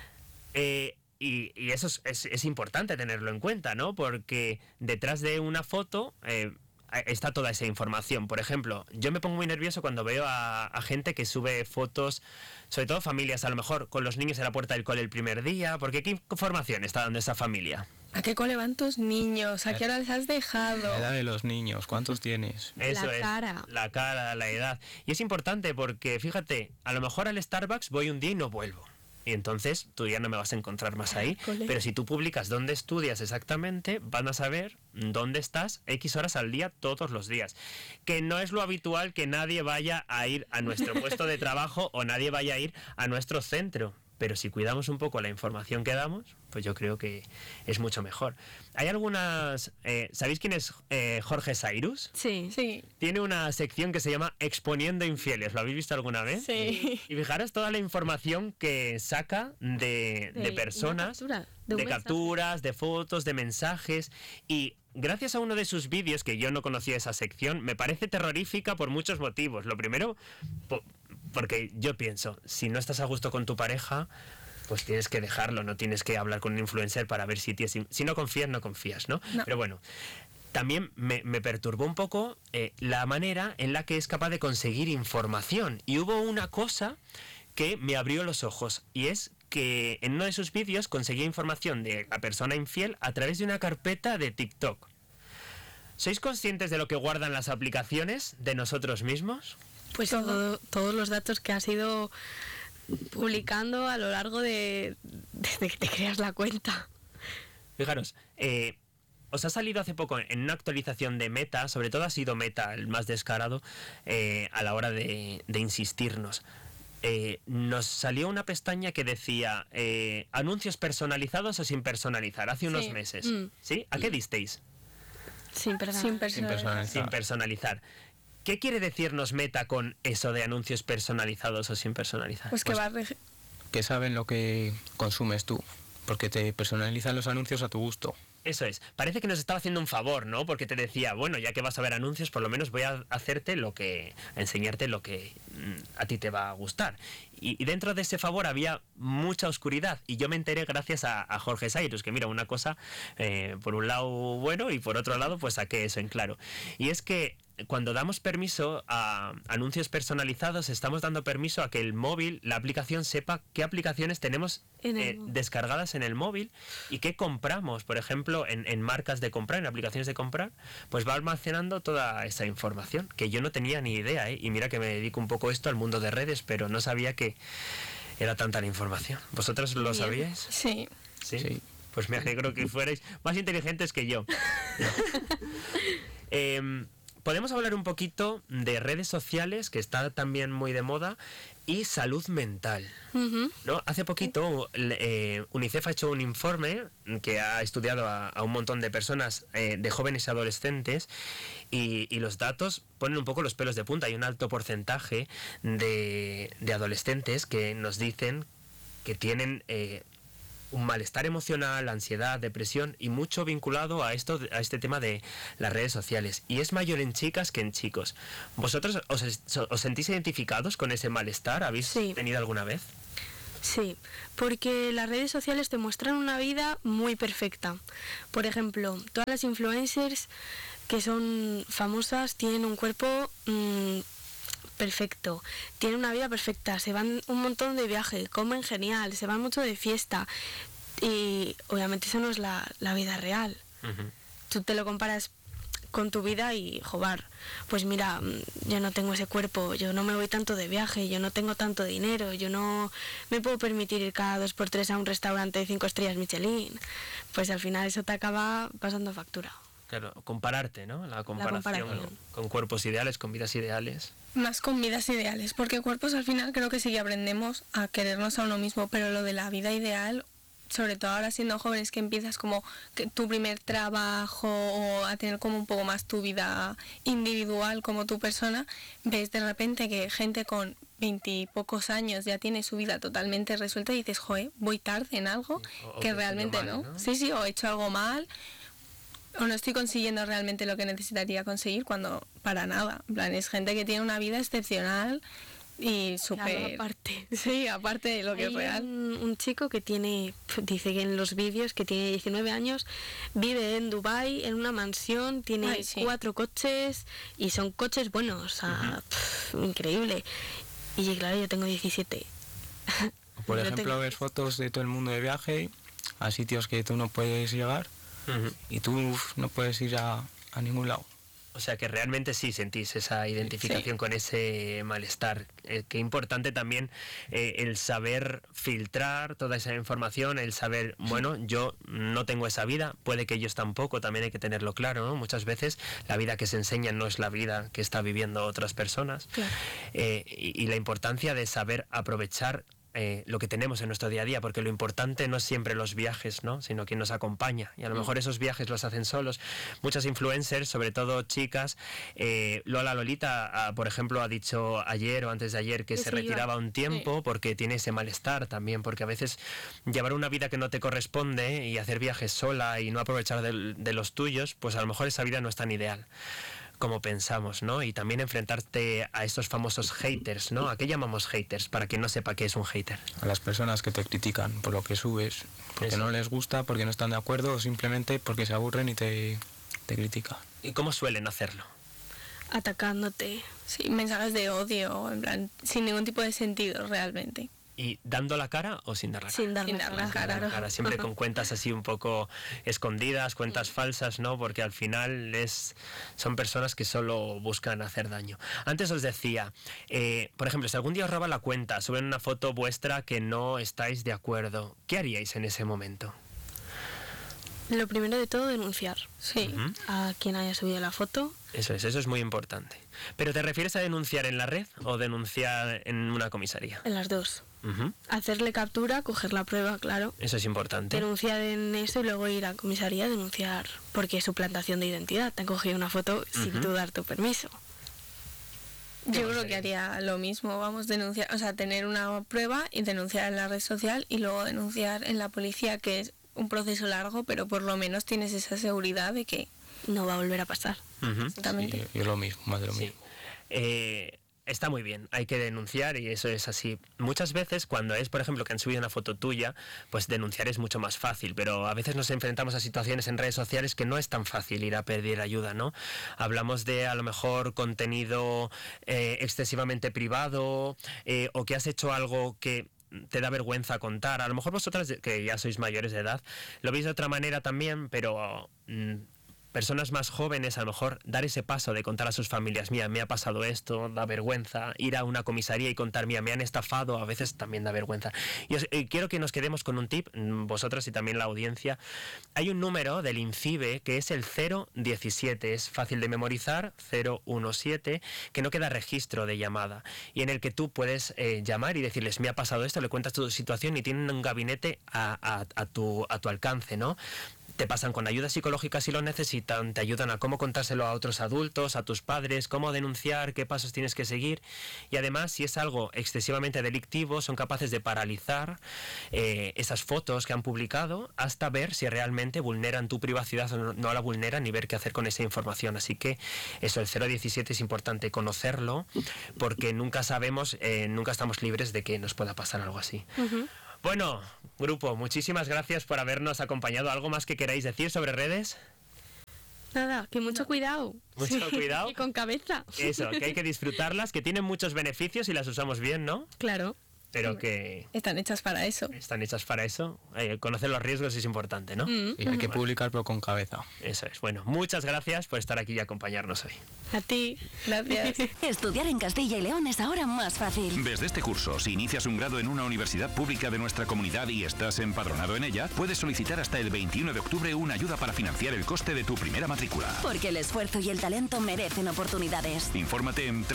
Y eso es importante tenerlo en cuenta, ¿no? Porque detrás de una foto está toda esa información. Por ejemplo, yo me pongo muy nervioso cuando veo a gente que sube fotos, sobre todo familias, a lo mejor con los niños en la puerta del cole el primer día, porque ¿qué información está dando esa familia? ¿A qué cole van tus niños? ¿A qué hora les has dejado? La edad de los niños, ¿cuántos tienes? Eso La es, cara. la cara, la edad. Y es importante porque, fíjate, a lo mejor al Starbucks voy un día y no vuelvo. Y entonces tú ya no me vas a encontrar más ahí. Cole. Pero si tú publicas dónde estudias exactamente, van a saber dónde estás X horas al día todos los días. Que no es lo habitual que nadie vaya a ir a nuestro puesto de trabajo o nadie vaya a ir a nuestro centro. Pero si cuidamos un poco la información que damos, pues yo creo que es mucho mejor. Hay algunas... ¿sabéis quién es Jorge Cyrus? Sí. Sí. Tiene una sección que se llama Exponiendo Infieles. ¿Lo habéis visto alguna vez? Sí. Y fijaros toda la información que saca de personas, una captura, de un mensaje. capturas, de fotos, de mensajes. Y gracias a uno de sus vídeos, que yo no conocía esa sección, me parece terrorífica por muchos motivos. Lo primero, porque yo pienso, si no estás a gusto con tu pareja, pues tienes que dejarlo, no tienes que hablar con un influencer para ver si no confías, no confías, ¿no? No. Pero bueno, también me perturbó un poco la manera en la que es capaz de conseguir información. Y hubo una cosa que me abrió los ojos, y es que en uno de sus vídeos conseguía información de la persona infiel a través de una carpeta de TikTok. ¿Sois conscientes de lo que guardan las aplicaciones de nosotros mismos? Pues todos los datos que has ido publicando a lo largo desde que te creas la cuenta. Fijaros, os ha salido hace poco en una actualización de Meta, sobre todo ha sido Meta el más descarado a la hora de insistirnos. Nos salió una pestaña que decía anuncios personalizados o sin personalizar, hace unos meses. ¿Sí? ¿A qué disteis? Sin personal. Sin personal. Sin personalizar. ¿Qué quiere decirnos Meta con eso de anuncios personalizados o sin personalizar? Pues que va a Que saben lo que consumes tú, porque te personalizan los anuncios a tu gusto. Eso es. Parece que nos estaba haciendo un favor, ¿no? Porque te decía, bueno, ya que vas a ver anuncios, por lo menos voy a enseñarte lo que a ti te va a gustar. Y dentro de ese favor había mucha oscuridad. Y yo me enteré gracias a Jorge Cyrus, que mira, una cosa, por un lado bueno y por otro lado pues saqué eso en claro. Y es que cuando damos permiso a anuncios personalizados, estamos dando permiso a que el móvil, la aplicación, sepa qué aplicaciones tenemos descargadas en el móvil y qué compramos. Por ejemplo, en marcas de comprar, en aplicaciones de comprar, pues va almacenando toda esa información, que yo no tenía ni idea, ¿eh? Y mira que me dedico un poco esto al mundo de redes, pero no sabía que era tanta la información. ¿Vosotros lo sabíais? Sí. ¿Sí? Pues me alegro que fuerais más inteligentes que yo. Podemos hablar un poquito de redes sociales, que está también muy de moda, y salud mental, ¿no? Hace poquito UNICEF ha hecho un informe que ha estudiado a un montón de personas, de jóvenes y adolescentes, y los datos ponen un poco los pelos de punta. Hay un alto porcentaje de adolescentes que nos dicen que tienen un malestar emocional, ansiedad, depresión y mucho vinculado a este tema de las redes sociales. Y es mayor en chicas que en chicos. ¿Vosotros os sentís identificados con ese malestar? ¿Habéis tenido alguna vez? Sí, porque las redes sociales te muestran una vida muy perfecta. Por ejemplo, todas las influencers que son famosas tienen un cuerpo perfecto, tienen una vida perfecta, se van un montón de viaje, comen genial, se van mucho de fiesta y obviamente eso no es la vida real. Uh-huh. Tú te lo comparas con tu vida y, joder, pues mira, yo no tengo ese cuerpo, yo no me voy tanto de viaje, yo no tengo tanto dinero, yo no me puedo permitir ir cada 2x3 a un restaurante de 5 estrellas Michelin. Pues al final eso te acaba pasando factura. Claro, compararte, ¿no? La comparación comparación. con cuerpos ideales, con vidas ideales. Más con vidas ideales, porque cuerpos al final creo que sí que aprendemos a querernos a uno mismo, pero lo de la vida ideal, sobre todo ahora siendo jóvenes, que empiezas como que tu primer trabajo o a tener como un poco más tu vida individual como tu persona, ves de repente que gente con 20 y pocos años ya tiene su vida totalmente resuelta y dices, joder, voy tarde en algo O que que realmente mal, ¿no? Sí, o he hecho algo mal, o no estoy consiguiendo realmente lo que necesitaría conseguir, cuando para nada. En plan, es gente que tiene una vida excepcional y súper... Claro, aparte. Sí, aparte de lo que es Hay real. un chico que dice que en los vídeos que tiene 19 años, vive en Dubái, en una mansión, tiene Ay, sí. 4 coches y son coches buenos, o sea, increíble. Y claro, yo tengo 17. Por Yo ejemplo, tengo- ves fotos de todo el mundo de viaje a sitios que tú no puedes llegar Uh-huh. y tú no puedes ir a ningún lado. O sea que realmente sí sentís esa identificación con ese malestar. Qué importante también el saber filtrar toda esa información, el saber, bueno, yo no tengo esa vida, puede que ellos tampoco, también hay que tenerlo claro, ¿no? Muchas veces la vida que se enseña no es la vida que está viviendo otras personas. Claro. Y la importancia de saber aprovechar lo que tenemos en nuestro día a día, porque lo importante no es siempre los viajes, ¿no? Sino quien nos acompaña, y a lo mejor esos viajes los hacen solos. Muchas influencers, sobre todo chicas, Lolita, por ejemplo, ha dicho ayer o antes de ayer que Que se se iba. retiraba un tiempo porque tiene ese malestar también, porque a veces llevar una vida que no te corresponde y hacer viajes sola y no aprovechar de los tuyos, pues a lo mejor esa vida no es tan ideal como pensamos, ¿no? Y también enfrentarte a estos famosos haters, ¿no? ¿A qué llamamos haters? Para quien no sepa qué es un hater. A las personas que te critican por lo que subes, porque Eso. no les gusta, porque no están de acuerdo o simplemente porque se aburren y te critican. ¿Y cómo suelen hacerlo? Atacándote. Sí, mensajes de odio, en plan, sin ningún tipo de sentido realmente. ¿Y dando la cara o sin dar la cara? Sin darme Sin dar la cara, cara. claro. Cara, siempre con cuentas así un poco escondidas, cuentas falsas, ¿no? Porque al final son personas que solo buscan hacer daño. Antes os decía, por ejemplo, si algún día os roban la cuenta, suben una foto vuestra que no estáis de acuerdo, ¿qué haríais en ese momento? Lo primero de todo, denunciar Sí. Ujú. a quien haya subido la foto. Eso es muy importante. ¿Pero te refieres a denunciar en la red o denunciar en una comisaría? En las dos. Ujú. Hacerle captura, coger la prueba, claro. Eso es importante. Denunciar en eso y luego ir a comisaría a denunciar porque es suplantación de identidad. Te han cogido una foto sin Ujú. tú dar tu permiso. Yo más creo que harías? haría lo mismo, vamos, denunciar, o sea, tener una prueba y denunciar en la red social y luego denunciar en la policía, que es un proceso largo, pero por lo menos tienes esa seguridad de que No va a volver a pasar. Ujú. exactamente. Sí, yo lo mismo, más de lo Sí. mismo. Está muy bien, hay que denunciar y eso es así. Muchas veces cuando es, por ejemplo, que han subido una foto tuya, pues denunciar es mucho más fácil, pero a veces nos enfrentamos a situaciones en redes sociales que no es tan fácil ir a pedir ayuda, ¿no? Hablamos de a lo mejor contenido excesivamente privado o que has hecho algo que te da vergüenza contar. A lo mejor vosotras, que ya sois mayores de edad, lo veis de otra manera también, pero personas más jóvenes, a lo mejor dar ese paso de contar a sus familias, mira, me ha pasado esto, da vergüenza, ir a una comisaría y contar, mira, me han estafado, a veces también da vergüenza. Y quiero que nos quedemos con un tip, vosotras y también la audiencia. Hay un número del INCIBE que es el 017, es fácil de memorizar, 017, que no queda registro de llamada, y en el que tú puedes llamar y decirles, me ha pasado esto, le cuentas tu situación y tienen un gabinete a tu alcance, ¿no? te pasan con ayuda psicológica si lo necesitan, te ayudan a cómo contárselo a otros adultos, a tus padres, cómo denunciar, qué pasos tienes que seguir, y además si es algo excesivamente delictivo son capaces de paralizar esas fotos que han publicado hasta ver si realmente vulneran tu privacidad o no la vulneran y ver qué hacer con esa información. Así que eso, el 017 es importante conocerlo porque nunca sabemos, nunca estamos libres de que nos pueda pasar algo así. Bueno, grupo, muchísimas gracias por habernos acompañado. ¿Algo más que queráis decir sobre redes? Nada, que mucho cuidado. Mucho cuidado. Y con cabeza. Eso, que hay que disfrutarlas, que tienen muchos beneficios y las usamos bien, ¿no? Claro. Pero que Están hechas para eso. están hechas para eso. Conocer los riesgos es importante, ¿no? Y hay que publicar, pero con cabeza. Eso es. Bueno, muchas gracias por estar aquí y acompañarnos hoy. A ti. Gracias. Estudiar en Castilla y León es ahora más fácil. Desde este curso, si inicias un grado en una universidad pública de nuestra comunidad y estás empadronado en ella, puedes solicitar hasta el 21 de octubre una ayuda para financiar el coste de tu primera matrícula. Porque el esfuerzo y el talento merecen oportunidades. Infórmate en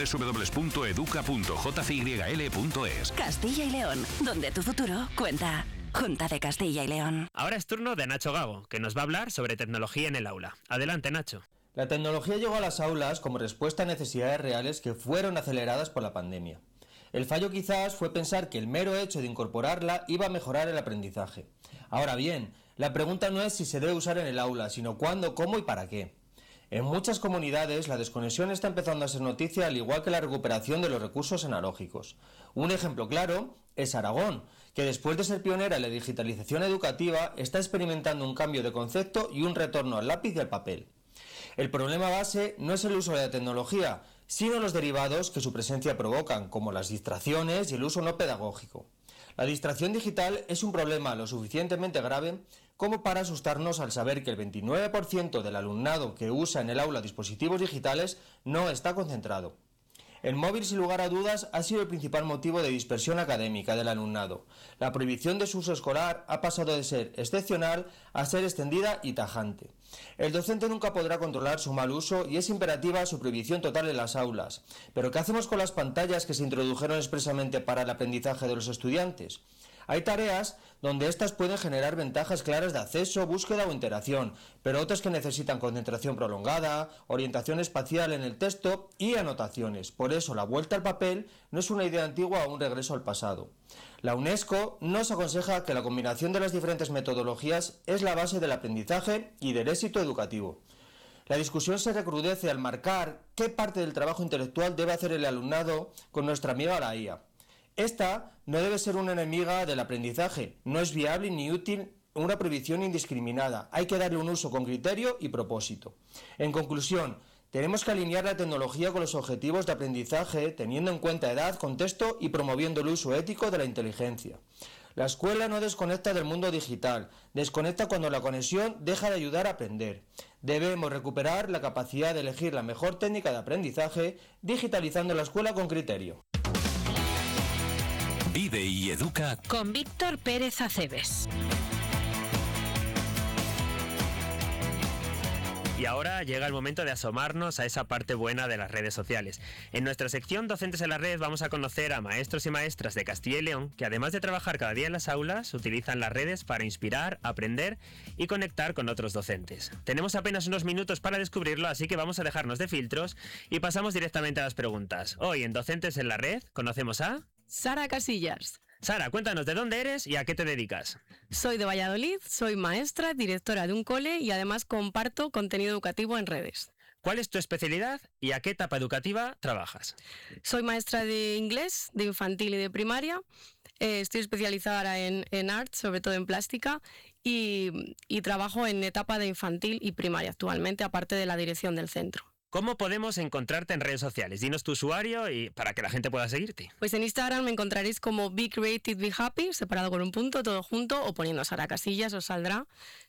www.educa.jcyl.es. Castilla y León, donde tu futuro cuenta. Junta de Castilla y León. Ahora es turno de Nacho Gago, que nos va a hablar sobre tecnología en el aula. Adelante, Nacho. La tecnología llegó a las aulas como respuesta a necesidades reales que fueron aceleradas por la pandemia. El fallo quizás fue pensar que el mero hecho de incorporarla iba a mejorar el aprendizaje. Ahora bien, la pregunta no es si se debe usar en el aula, sino cuándo, cómo y para qué. En muchas comunidades la desconexión está empezando a ser noticia, al igual que la recuperación de los recursos analógicos. Un ejemplo claro es Aragón, que después de ser pionera en la digitalización educativa está experimentando un cambio de concepto y un retorno al lápiz y al papel. El problema base no es el uso de la tecnología, sino los derivados que su presencia provocan, como las distracciones y el uso no pedagógico. La distracción digital es un problema lo suficientemente grave como para asustarnos al saber que el 29% del alumnado que usa en el aula dispositivos digitales no está concentrado. El móvil, sin lugar a dudas, ha sido el principal motivo de dispersión académica del alumnado. La prohibición de su uso escolar ha pasado de ser excepcional a ser extendida y tajante. El docente nunca podrá controlar su mal uso y es imperativa su prohibición total en las aulas. ¿Pero qué hacemos con las pantallas que se introdujeron expresamente para el aprendizaje de los estudiantes? Hay tareas donde éstas pueden generar ventajas claras de acceso, búsqueda o interacción, pero otras que necesitan concentración prolongada, orientación espacial en el texto y anotaciones. Por eso la vuelta al papel no es una idea antigua o un regreso al pasado. La UNESCO nos aconseja que la combinación de las diferentes metodologías es la base del aprendizaje y del éxito educativo. La discusión se recrudece al marcar qué parte del trabajo intelectual debe hacer el alumnado con nuestra amiga la IA. Esta no debe ser una enemiga del aprendizaje, no es viable ni útil una prohibición indiscriminada, hay que darle un uso con criterio y propósito. En conclusión, tenemos que alinear la tecnología con los objetivos de aprendizaje, teniendo en cuenta edad, contexto y promoviendo el uso ético de la inteligencia. La escuela no desconecta del mundo digital, desconecta cuando la conexión deja de ayudar a aprender. Debemos recuperar la capacidad de elegir la mejor técnica de aprendizaje, digitalizando la escuela con criterio. Vive y educa Con Víctor Pérez Aceves. Y ahora llega el momento de asomarnos a esa parte buena de las redes sociales. En nuestra sección Docentes en la Red vamos a conocer a maestros y maestras de Castilla y León que, además de trabajar cada día en las aulas, utilizan las redes para inspirar, aprender y conectar con otros docentes. Tenemos apenas unos minutos para descubrirlo, así que vamos a dejarnos de filtros y pasamos directamente a las preguntas. Hoy en Docentes en la Red conocemos a Sara Casillas. Sara, cuéntanos de dónde eres y a qué te dedicas. Soy de Valladolid, soy maestra, directora de un cole y además comparto contenido educativo en redes. ¿Cuál es tu especialidad y a qué etapa educativa trabajas? Soy maestra de inglés, de infantil y de primaria. Estoy especializada en art, sobre todo en plástica, y trabajo en etapa de infantil y primaria actualmente, aparte de la dirección del centro. ¿Cómo podemos encontrarte en redes sociales? Dinos tu usuario y para que la gente pueda seguirte. Pues en Instagram me encontraréis como Be Creative, Be Happy, separado con un punto, todo junto, o poniendo Sara Casillas, os saldrá.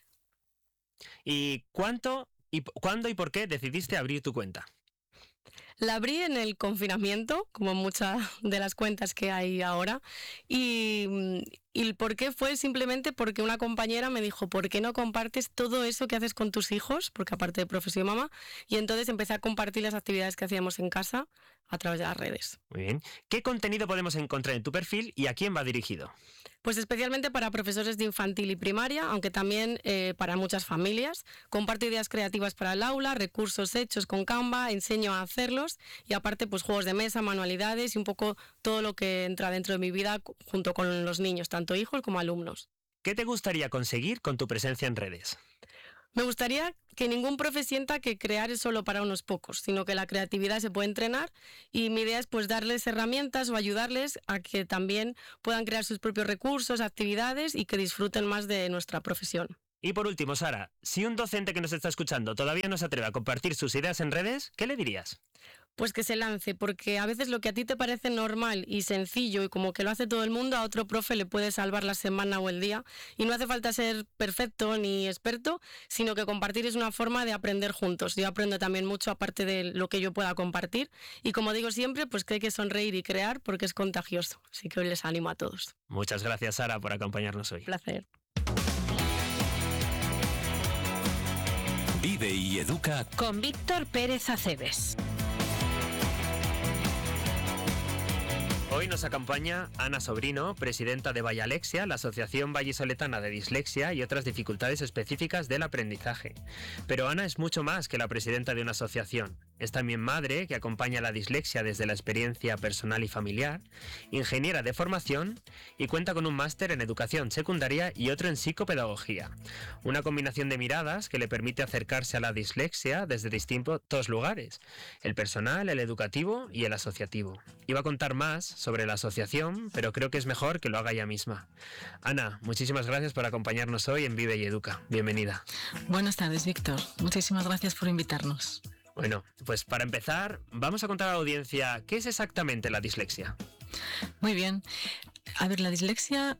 ¿Y cuándo y por qué decidiste abrir tu cuenta? La abrí en el confinamiento, como muchas de las cuentas que hay ahora, y Y el por qué fue simplemente porque una compañera me dijo, ¿por qué no compartes todo eso que haces con tus hijos? Porque aparte de profesión mamá, y entonces empecé a compartir las actividades que hacíamos en casa a través de las redes. Muy bien. ¿Qué contenido podemos encontrar en tu perfil y a quién va dirigido? Pues especialmente para profesores de infantil y primaria, aunque también para muchas familias. Comparto ideas creativas para el aula, recursos hechos con Canva, enseño a hacerlos y aparte pues juegos de mesa, manualidades y un poco todo lo que entra dentro de mi vida junto con los niños, tanto hijos como alumnos. ¿Qué te gustaría conseguir con tu presencia en redes? Me gustaría que ningún profe sienta que crear es solo para unos pocos, sino que la creatividad se puede entrenar y mi idea es pues darles herramientas o ayudarles a que también puedan crear sus propios recursos, actividades y que disfruten más de nuestra profesión. Y por último, Sara, si un docente que nos está escuchando todavía no se atreve a compartir sus ideas en redes, ¿qué le dirías? Pues que se lance, porque a veces lo que a ti te parece normal y sencillo y como que lo hace todo el mundo, a otro profe le puede salvar la semana o el día. Y no hace falta ser perfecto ni experto, sino que compartir es una forma de aprender juntos. Yo aprendo también mucho aparte de lo que yo pueda compartir. Y como digo siempre, pues que hay que sonreír y crear porque es contagioso. Así que hoy les animo a todos. Muchas gracias, Sara, por acompañarnos hoy. Un placer. Vive y educa con Víctor Pérez Aceves. Hoy nos acompaña Ana Sobrino, presidenta de Vallalexia, la Asociación Vallisoletana de Dislexia y otras dificultades específicas del aprendizaje. Pero Ana es mucho más que la presidenta de una asociación. Es también madre que acompaña la dislexia desde la experiencia personal y familiar, ingeniera de formación y cuenta con un máster en educación secundaria y otro en psicopedagogía. Una combinación de miradas que le permite acercarse a la dislexia desde distintos lugares, el personal, el educativo y el asociativo. Iba a contar más sobre la asociación, pero creo que es mejor que lo haga ella misma. Ana, muchísimas gracias por acompañarnos hoy en Vive y Educa. Bienvenida. Buenas tardes, Víctor. Muchísimas gracias por invitarnos. Bueno, pues para empezar, vamos a contar a la audiencia qué es exactamente la dislexia. Muy bien. A ver, la dislexia,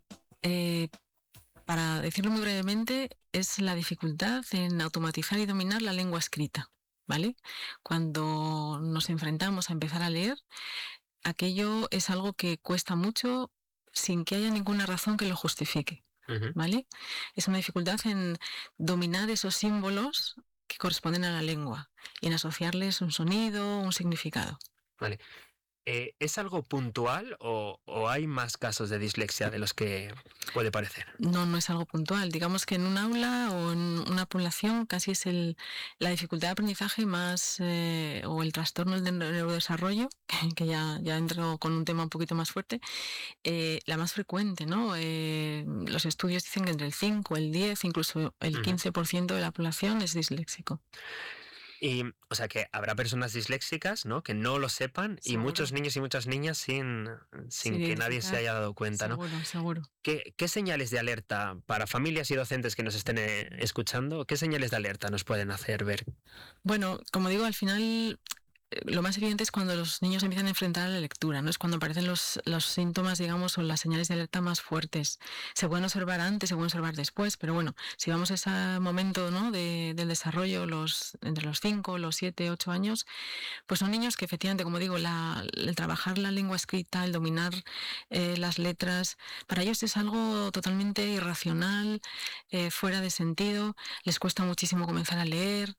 para decirlo muy brevemente, es la dificultad en automatizar y dominar la lengua escrita, ¿vale? Cuando nos enfrentamos a empezar a leer, aquello es algo que cuesta mucho sin que haya ninguna razón que lo justifique, ¿vale? Es una dificultad en dominar esos símbolos que corresponden a la lengua y en asociarles un sonido, un significado. Vale. ¿Es algo puntual o hay más casos de dislexia de los que puede parecer? No es algo puntual. Digamos que en un aula o en una población casi es la dificultad de aprendizaje más, o el trastorno del neurodesarrollo, que ya entro con un tema un poquito más fuerte, la más frecuente, ¿no? Los estudios dicen que entre el 5, el 10, incluso el 15% de la población es disléxico. Y, o sea, que habrá personas disléxicas, ¿no?, que no lo sepan. Seguro. Y muchos niños y muchas niñas sin que nadie se haya dado cuenta, ¿no? Seguro. ¿Qué señales de alerta para familias y docentes que nos estén escuchando? ¿Qué señales de alerta nos pueden hacer ver? Bueno, como digo, al final lo más evidente es cuando los niños empiezan a enfrentar a la lectura, ¿no? Es cuando aparecen los síntomas, digamos, o las señales de alerta más fuertes. Se pueden observar antes, se pueden observar después, pero bueno, si vamos a ese momento, ¿no?, del desarrollo, entre los 5, los 7, 8 años, pues son niños que efectivamente, como digo, el trabajar la lengua escrita, el dominar las letras, para ellos es algo totalmente irracional, fuera de sentido, les cuesta muchísimo comenzar a leer,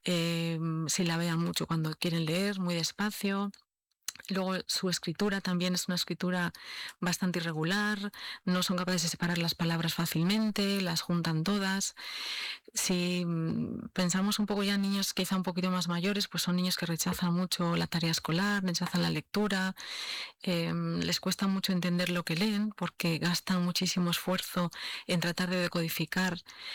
silabean mucho cuando quieren leer, muy despacio. Luego su escritura también es una escritura bastante irregular, no son capaces de separar las palabras fácilmente, las juntan todas. Si pensamos un poco ya en niños quizá un poquito más mayores, pues son niños que rechazan mucho la tarea escolar, rechazan la lectura, les cuesta mucho entender lo que leen porque gastan muchísimo esfuerzo en tratar de decodificar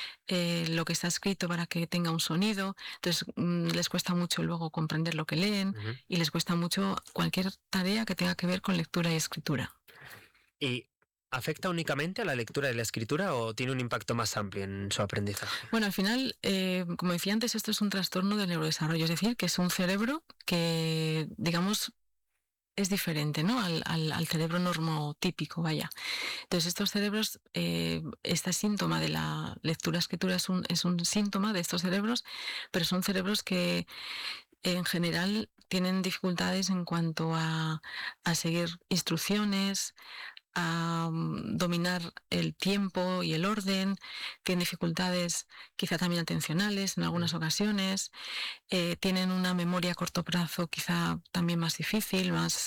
lo que está escrito para que tenga un sonido. Entonces les cuesta mucho luego comprender lo que leen y les cuesta mucho cualquier tarea que tenga que ver con lectura y escritura. ¿Y afecta únicamente a la lectura y la escritura o tiene un impacto más amplio en su aprendizaje? Bueno, al final, como decía antes, esto es un trastorno del neurodesarrollo, es decir, que es un cerebro que, digamos, es diferente, ¿no?, al cerebro normotípico, vaya. Entonces, estos cerebros, este síntoma de la lectura-escritura es un síntoma de estos cerebros, pero son cerebros que en general tienen dificultades en cuanto a seguir instrucciones, a dominar el tiempo y el orden, tienen dificultades quizá también atencionales en algunas ocasiones, tienen una memoria a corto plazo quizá también más difícil, más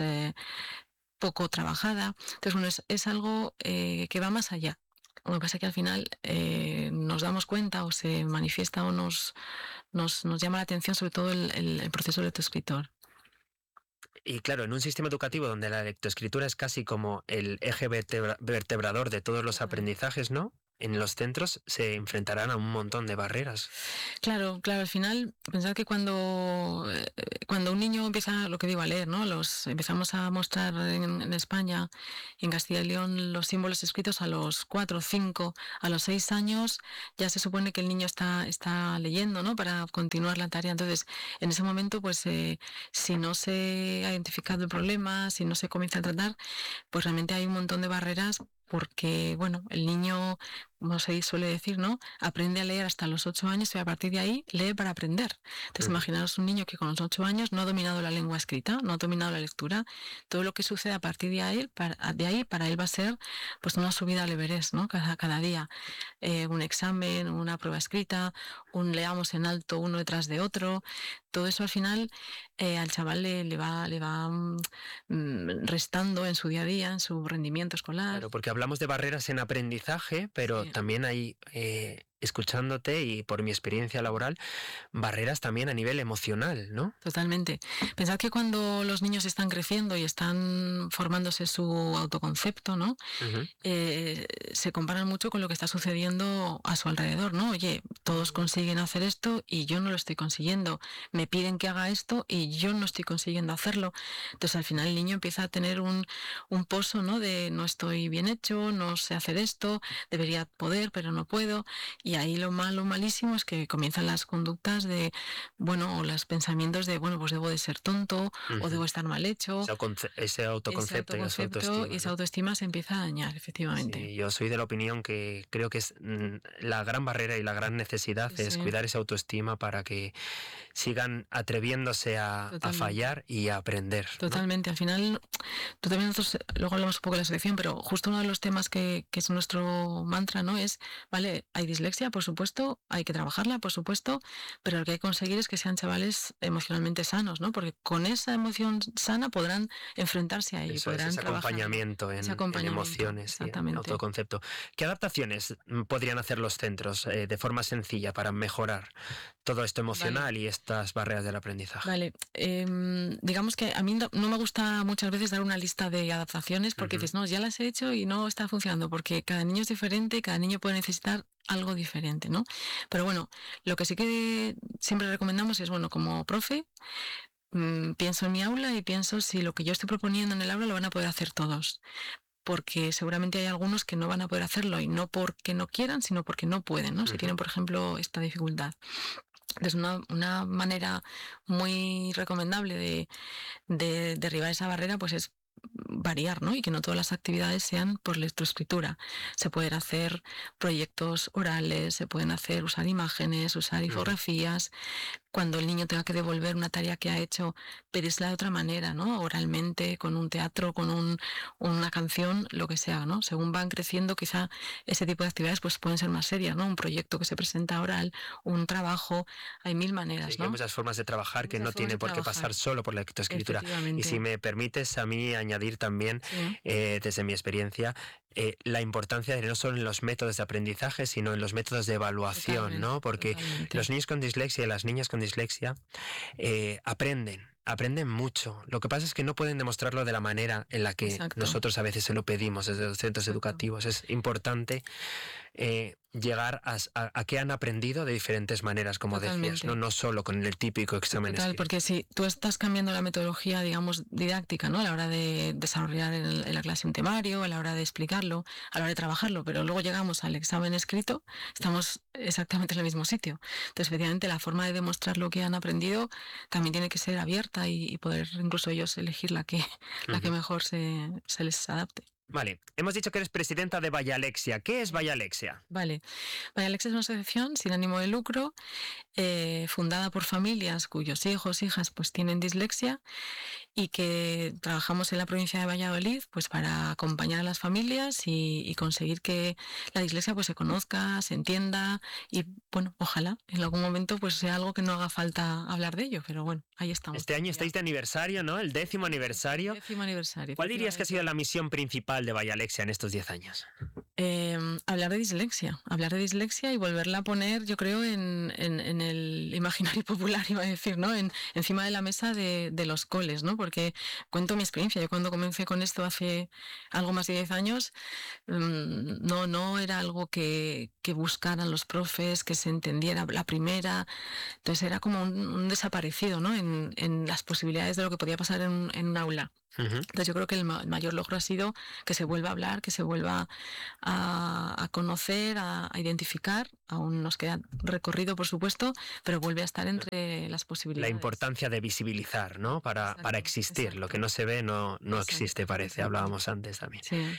poco trabajada. Entonces, bueno, es algo que va más allá. Lo que pasa es que al final nos damos cuenta o se manifiesta o nos llama la atención sobre todo el proceso lectoescritor. Y claro, en un sistema educativo donde la lectoescritura es casi como el eje vertebrador de todos los aprendizajes, ¿no? En los centros se enfrentarán a un montón de barreras. Claro, al final, pensad que cuando un niño empieza, lo que digo, a leer, ¿no? Empezamos a mostrar en España, en Castilla y León, los símbolos escritos a los 4, 5, a los 6 años, ya se supone que el niño está leyendo, ¿no? Para continuar la tarea. Entonces, en ese momento, pues, si no se ha identificado el problema, si no se comienza a tratar, pues realmente hay un montón de barreras porque, bueno, el niño, como se suele decir, ¿no? Aprende a leer hasta los 8 años y a partir de ahí lee para aprender. Entonces, imaginaos un niño que con los 8 años no ha dominado la lengua escrita, no ha dominado la lectura. Todo lo que sucede a partir de ahí para él va a ser pues una subida al Everest, ¿no? Cada día. Un examen, una prueba escrita, un leamos en alto uno detrás de otro. Todo eso al final al chaval le va restando en su día a día, en su rendimiento escolar. Claro, porque hablamos de barreras en aprendizaje, pero también hay, escuchándote y por mi experiencia laboral, barreras también a nivel emocional, ¿no? Totalmente. Pensad que cuando los niños están creciendo y están formándose su autoconcepto, ¿no? Se comparan mucho con lo que está sucediendo a su alrededor, ¿no? Oye, todos consiguen hacer esto y yo no lo estoy consiguiendo. Me piden que haga esto y yo no estoy consiguiendo hacerlo. Entonces al final el niño empieza a tener un pozo, ¿no? De no estoy bien hecho, no sé hacer esto, debería poder, pero no puedo. Y ahí lo malísimo es que comienzan las conductas de, bueno, o los pensamientos de, bueno, pues debo de ser tonto o debo estar mal hecho. Ese autoconcepto y esa autoestima. Y esa autoestima se empieza a dañar, efectivamente. Sí, yo soy de la opinión que creo que es la gran barrera y la gran necesidad es cuidar esa autoestima para que sigan atreviéndose a fallar y a aprender, ¿no? Totalmente. Al final, nosotros luego hablamos un poco de la selección, pero justo uno de los temas que es nuestro mantra, ¿no? Es, vale, hay dislexia, por supuesto, hay que trabajarla, por supuesto, pero lo que hay que conseguir es que sean chavales emocionalmente sanos, ¿no? Porque con esa emoción sana podrán enfrentarse a ello. Eso es, ese acompañamiento en emociones y en autoconcepto. ¿Qué adaptaciones podrían hacer los centros de forma sencilla para mejorar todo esto emocional y estas barreras del aprendizaje? Vale, digamos que a mí no me gusta muchas veces dar una lista de adaptaciones porque dices, no, ya las he hecho y no está funcionando, porque cada niño es diferente, cada niño puede necesitar algo diferente, ¿no? Pero bueno, lo que sí que siempre recomendamos es, bueno, como profe, pienso en mi aula y pienso si lo que yo estoy proponiendo en el aula lo van a poder hacer todos. Porque seguramente hay algunos que no van a poder hacerlo y no porque no quieran, sino porque no pueden, ¿no? Si tienen, por ejemplo, esta dificultad. Entonces, una manera muy recomendable de derribar esa barrera pues es variar, ¿no? Y que no todas las actividades sean por lectoescritura. Se pueden hacer proyectos orales, se pueden usar imágenes, usar infografías. Cuando el niño tenga que devolver una tarea que ha hecho, pedírsela de otra manera, ¿no? Oralmente, con un teatro, con una canción, lo que sea, ¿no? Según van creciendo, quizá ese tipo de actividades pues pueden ser más serias, ¿no? Un proyecto que se presenta oral, un trabajo, hay mil maneras, ¿no? Hay muchas formas de trabajar que no tiene por qué pasar solo por la lectoescritura. Y si me permites a mí añadir también, desde mi experiencia, la importancia de no solo en los métodos de aprendizaje, sino en los métodos de evaluación, ¿no? Porque los niños con dislexia y las niñas con dislexia aprenden mucho. Lo que pasa es que no pueden demostrarlo de la manera en la que nosotros a veces se lo pedimos desde los centros educativos. Es importante llegar a que han aprendido de diferentes maneras, como decías, no solo con el típico examen escrito. Porque si tú estás cambiando la metodología, digamos, didáctica, ¿no? A la hora de desarrollar en la clase un temario, a la hora de explicarlo, a la hora de trabajarlo, pero luego llegamos al examen escrito, estamos exactamente en el mismo sitio. Entonces, efectivamente, la forma de demostrar lo que han aprendido también tiene que ser abierta y poder incluso ellos elegir la que mejor se les adapte. Vale, hemos dicho que eres presidenta de Vallalexia. ¿Qué es Vallalexia? Vale, Vallalexia es una asociación sin ánimo de lucro, fundada por familias cuyos hijos, hijas, pues tienen dislexia y que trabajamos en la provincia de Valladolid pues para acompañar a las familias y conseguir que la dislexia pues se conozca, se entienda y bueno, ojalá en algún momento pues sea algo que no haga falta hablar de ello, pero bueno, ahí estamos. Este año estáis de aniversario, ¿no? El 10º aniversario. 10º aniversario. ¿Cuál dirías que ha sido la misión principal de Vallalexia en estos 10 años? Hablar de dislexia y volverla a poner, yo creo, en el imaginario popular, iba a decir, ¿no? Encima de la mesa de los coles, ¿no? Porque cuento mi experiencia. Yo cuando comencé con esto hace algo más de 10 años, no era algo que buscaran los profes, que se entendiera la primera. Entonces era como un desaparecido, ¿no? En las posibilidades de lo que podía pasar en un aula. Entonces yo creo que el mayor logro ha sido que se vuelva a hablar, que se vuelva a conocer, a identificar. Aún nos queda recorrido, por supuesto, pero vuelve a estar entre las posibilidades. La importancia de visibilizar, ¿no? Para existir. Exacto. Lo que no se ve no existe, parece. Hablábamos antes también. Sí.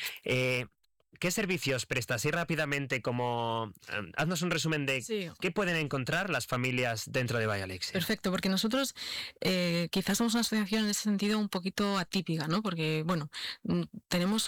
¿Qué servicios prestas? Y rápidamente, haznos un resumen de qué pueden encontrar las familias dentro de Vallalexia. Perfecto, porque nosotros quizás somos una asociación en ese sentido un poquito atípica, ¿no? Porque, bueno, tenemos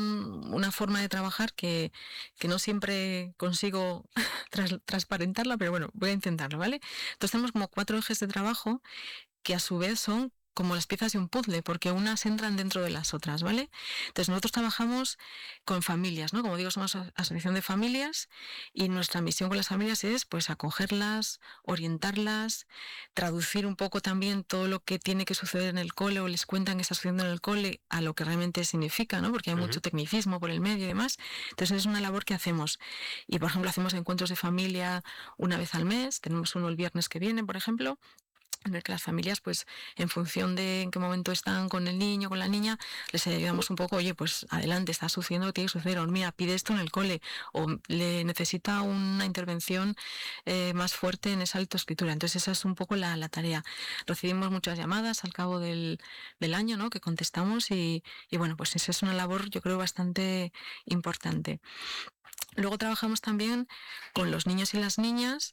una forma de trabajar que no siempre consigo transparentarla, pero bueno, voy a intentarlo, ¿vale? Entonces tenemos como 4 ejes de trabajo que a su vez son como las piezas de un puzzle, porque unas entran dentro de las otras, ¿vale? Entonces nosotros trabajamos con familias, ¿no? Como digo, somos asociación de familias y nuestra misión con las familias es pues acogerlas, orientarlas, traducir un poco también todo lo que tiene que suceder en el cole o les cuentan que está sucediendo en el cole a lo que realmente significa, ¿no? Porque hay mucho tecnicismo por el medio y demás. Entonces es una labor que hacemos. Y por ejemplo hacemos encuentros de familia una vez al mes, tenemos uno el viernes que viene, por ejemplo, en el que las familias, pues en función de en qué momento están con el niño, con la niña, les ayudamos un poco, oye, pues adelante, está sucediendo lo que tiene que suceder, o mira, pide esto en el cole, o le necesita una intervención más fuerte en esa lectoescritura. Entonces esa es un poco la tarea. Recibimos muchas llamadas al cabo del año, ¿no? Que contestamos y bueno, pues esa es una labor, yo creo, bastante importante. Luego trabajamos también con los niños y las niñas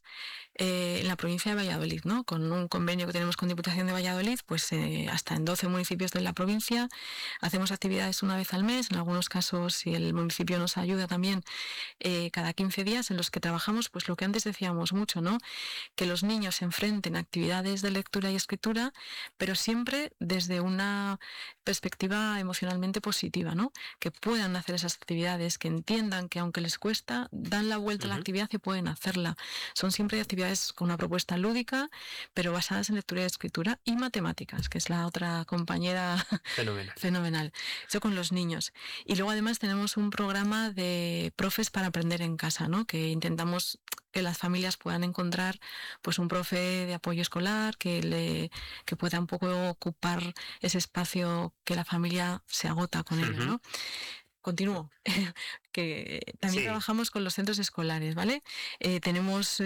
en la provincia de Valladolid, ¿no? Con un convenio que tenemos con Diputación de Valladolid, pues hasta en 12 municipios de la provincia. Hacemos actividades una vez al mes, en algunos casos, si el municipio nos ayuda también, cada 15 días, en los que trabajamos, pues lo que antes decíamos mucho, ¿no? Que los niños se enfrenten a actividades de lectura y escritura, pero siempre desde una perspectiva emocionalmente positiva, ¿no? Que puedan hacer esas actividades, que entiendan que aunque les cuesta, dan la vuelta a la actividad y pueden hacerla. Son siempre actividades con una propuesta lúdica, pero basadas en lectura y escritura y matemáticas, que es la otra compañera fenomenal. Eso con los niños. Y luego además tenemos un programa de profes para aprender en casa, ¿no? Que intentamos que las familias puedan encontrar pues un profe de apoyo escolar que pueda un poco ocupar ese espacio que la familia se agota con ello, ¿no? Continúo, que también trabajamos con los centros escolares, ¿vale? Tenemos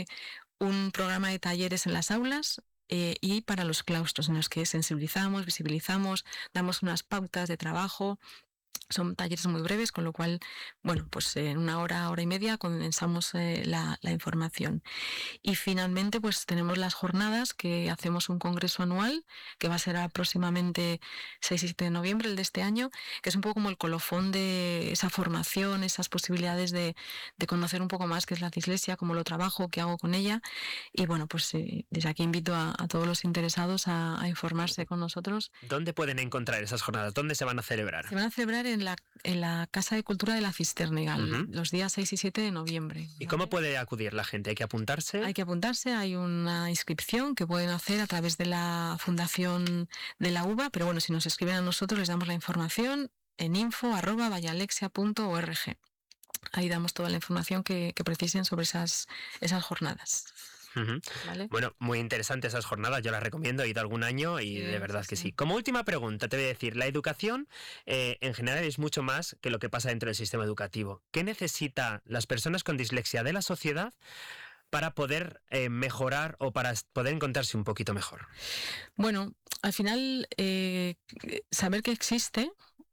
un programa de talleres en las aulas y para los claustros, en los que sensibilizamos, visibilizamos, damos unas pautas de trabajo. Son talleres muy breves, con lo cual, bueno, pues en una hora y media condensamos la información. Y finalmente, pues tenemos las jornadas, que hacemos un congreso anual, que va a ser próximamente 6 y 7 de noviembre, el de este año, que es un poco como el colofón de esa formación, esas posibilidades de conocer un poco más qué es la dislexia, cómo lo trabajo, qué hago con ella. Y bueno, pues desde aquí invito a todos los interesados a informarse con nosotros. ¿Dónde pueden encontrar esas jornadas? ¿Dónde se van a celebrar? Se van a celebrar en la Casa de Cultura de la Cisternegal, los días 6 y 7 de noviembre. ¿Y cómo puede acudir la gente? ¿Hay que apuntarse? Hay que apuntarse, hay una inscripción que pueden hacer a través de la Fundación de la UBA, pero bueno, si nos escriben a nosotros les damos la información en info@vallalexia.org. Ahí damos toda la información que precisen sobre esas jornadas. ¿Vale? Bueno, muy interesantes esas jornadas, yo las recomiendo, he ido algún año y de verdad que sí. Como última pregunta te voy a decir, la educación en general es mucho más que lo que pasa dentro del sistema educativo. ¿Qué necesitan las personas con dislexia de la sociedad para poder mejorar o para poder encontrarse un poquito mejor? Bueno, al final saber que existe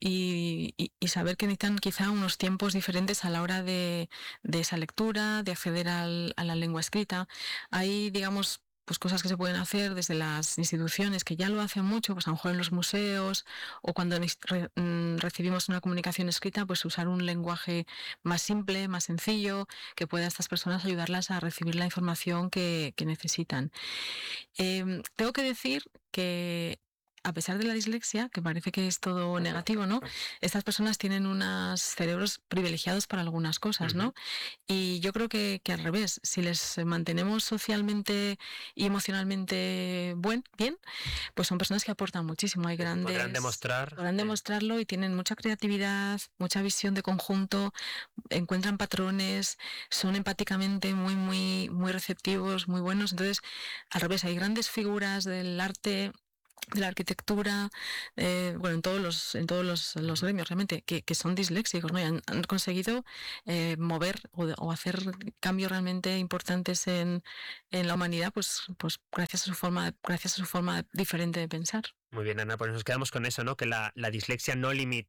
y saber que necesitan quizá unos tiempos diferentes a la hora de esa lectura, de acceder a la lengua escrita. Hay, digamos, pues cosas que se pueden hacer desde las instituciones que ya lo hacen mucho, pues a lo mejor en los museos o cuando recibimos una comunicación escrita, pues usar un lenguaje más simple, más sencillo, que pueda a estas personas ayudarlas a recibir la información que necesitan. Tengo que decir que a pesar de la dislexia, que parece que es todo negativo, ¿no? Estas personas tienen unos cerebros privilegiados para algunas cosas, ¿no? Y yo creo que al revés, si les mantenemos socialmente y emocionalmente bien, pues son personas que aportan muchísimo. Hay grandes... Podrán demostrarlo y tienen mucha creatividad, mucha visión de conjunto, encuentran patrones, son empáticamente muy receptivos, muy buenos. Entonces, al revés, hay grandes figuras del arte, de la arquitectura, en todos los gremios realmente, que son disléxicos, ¿no? Y han conseguido mover o hacer cambios realmente importantes en la humanidad, pues gracias a su forma diferente de pensar. Muy bien, Ana, pues nos quedamos con eso, ¿no? Que la dislexia no limita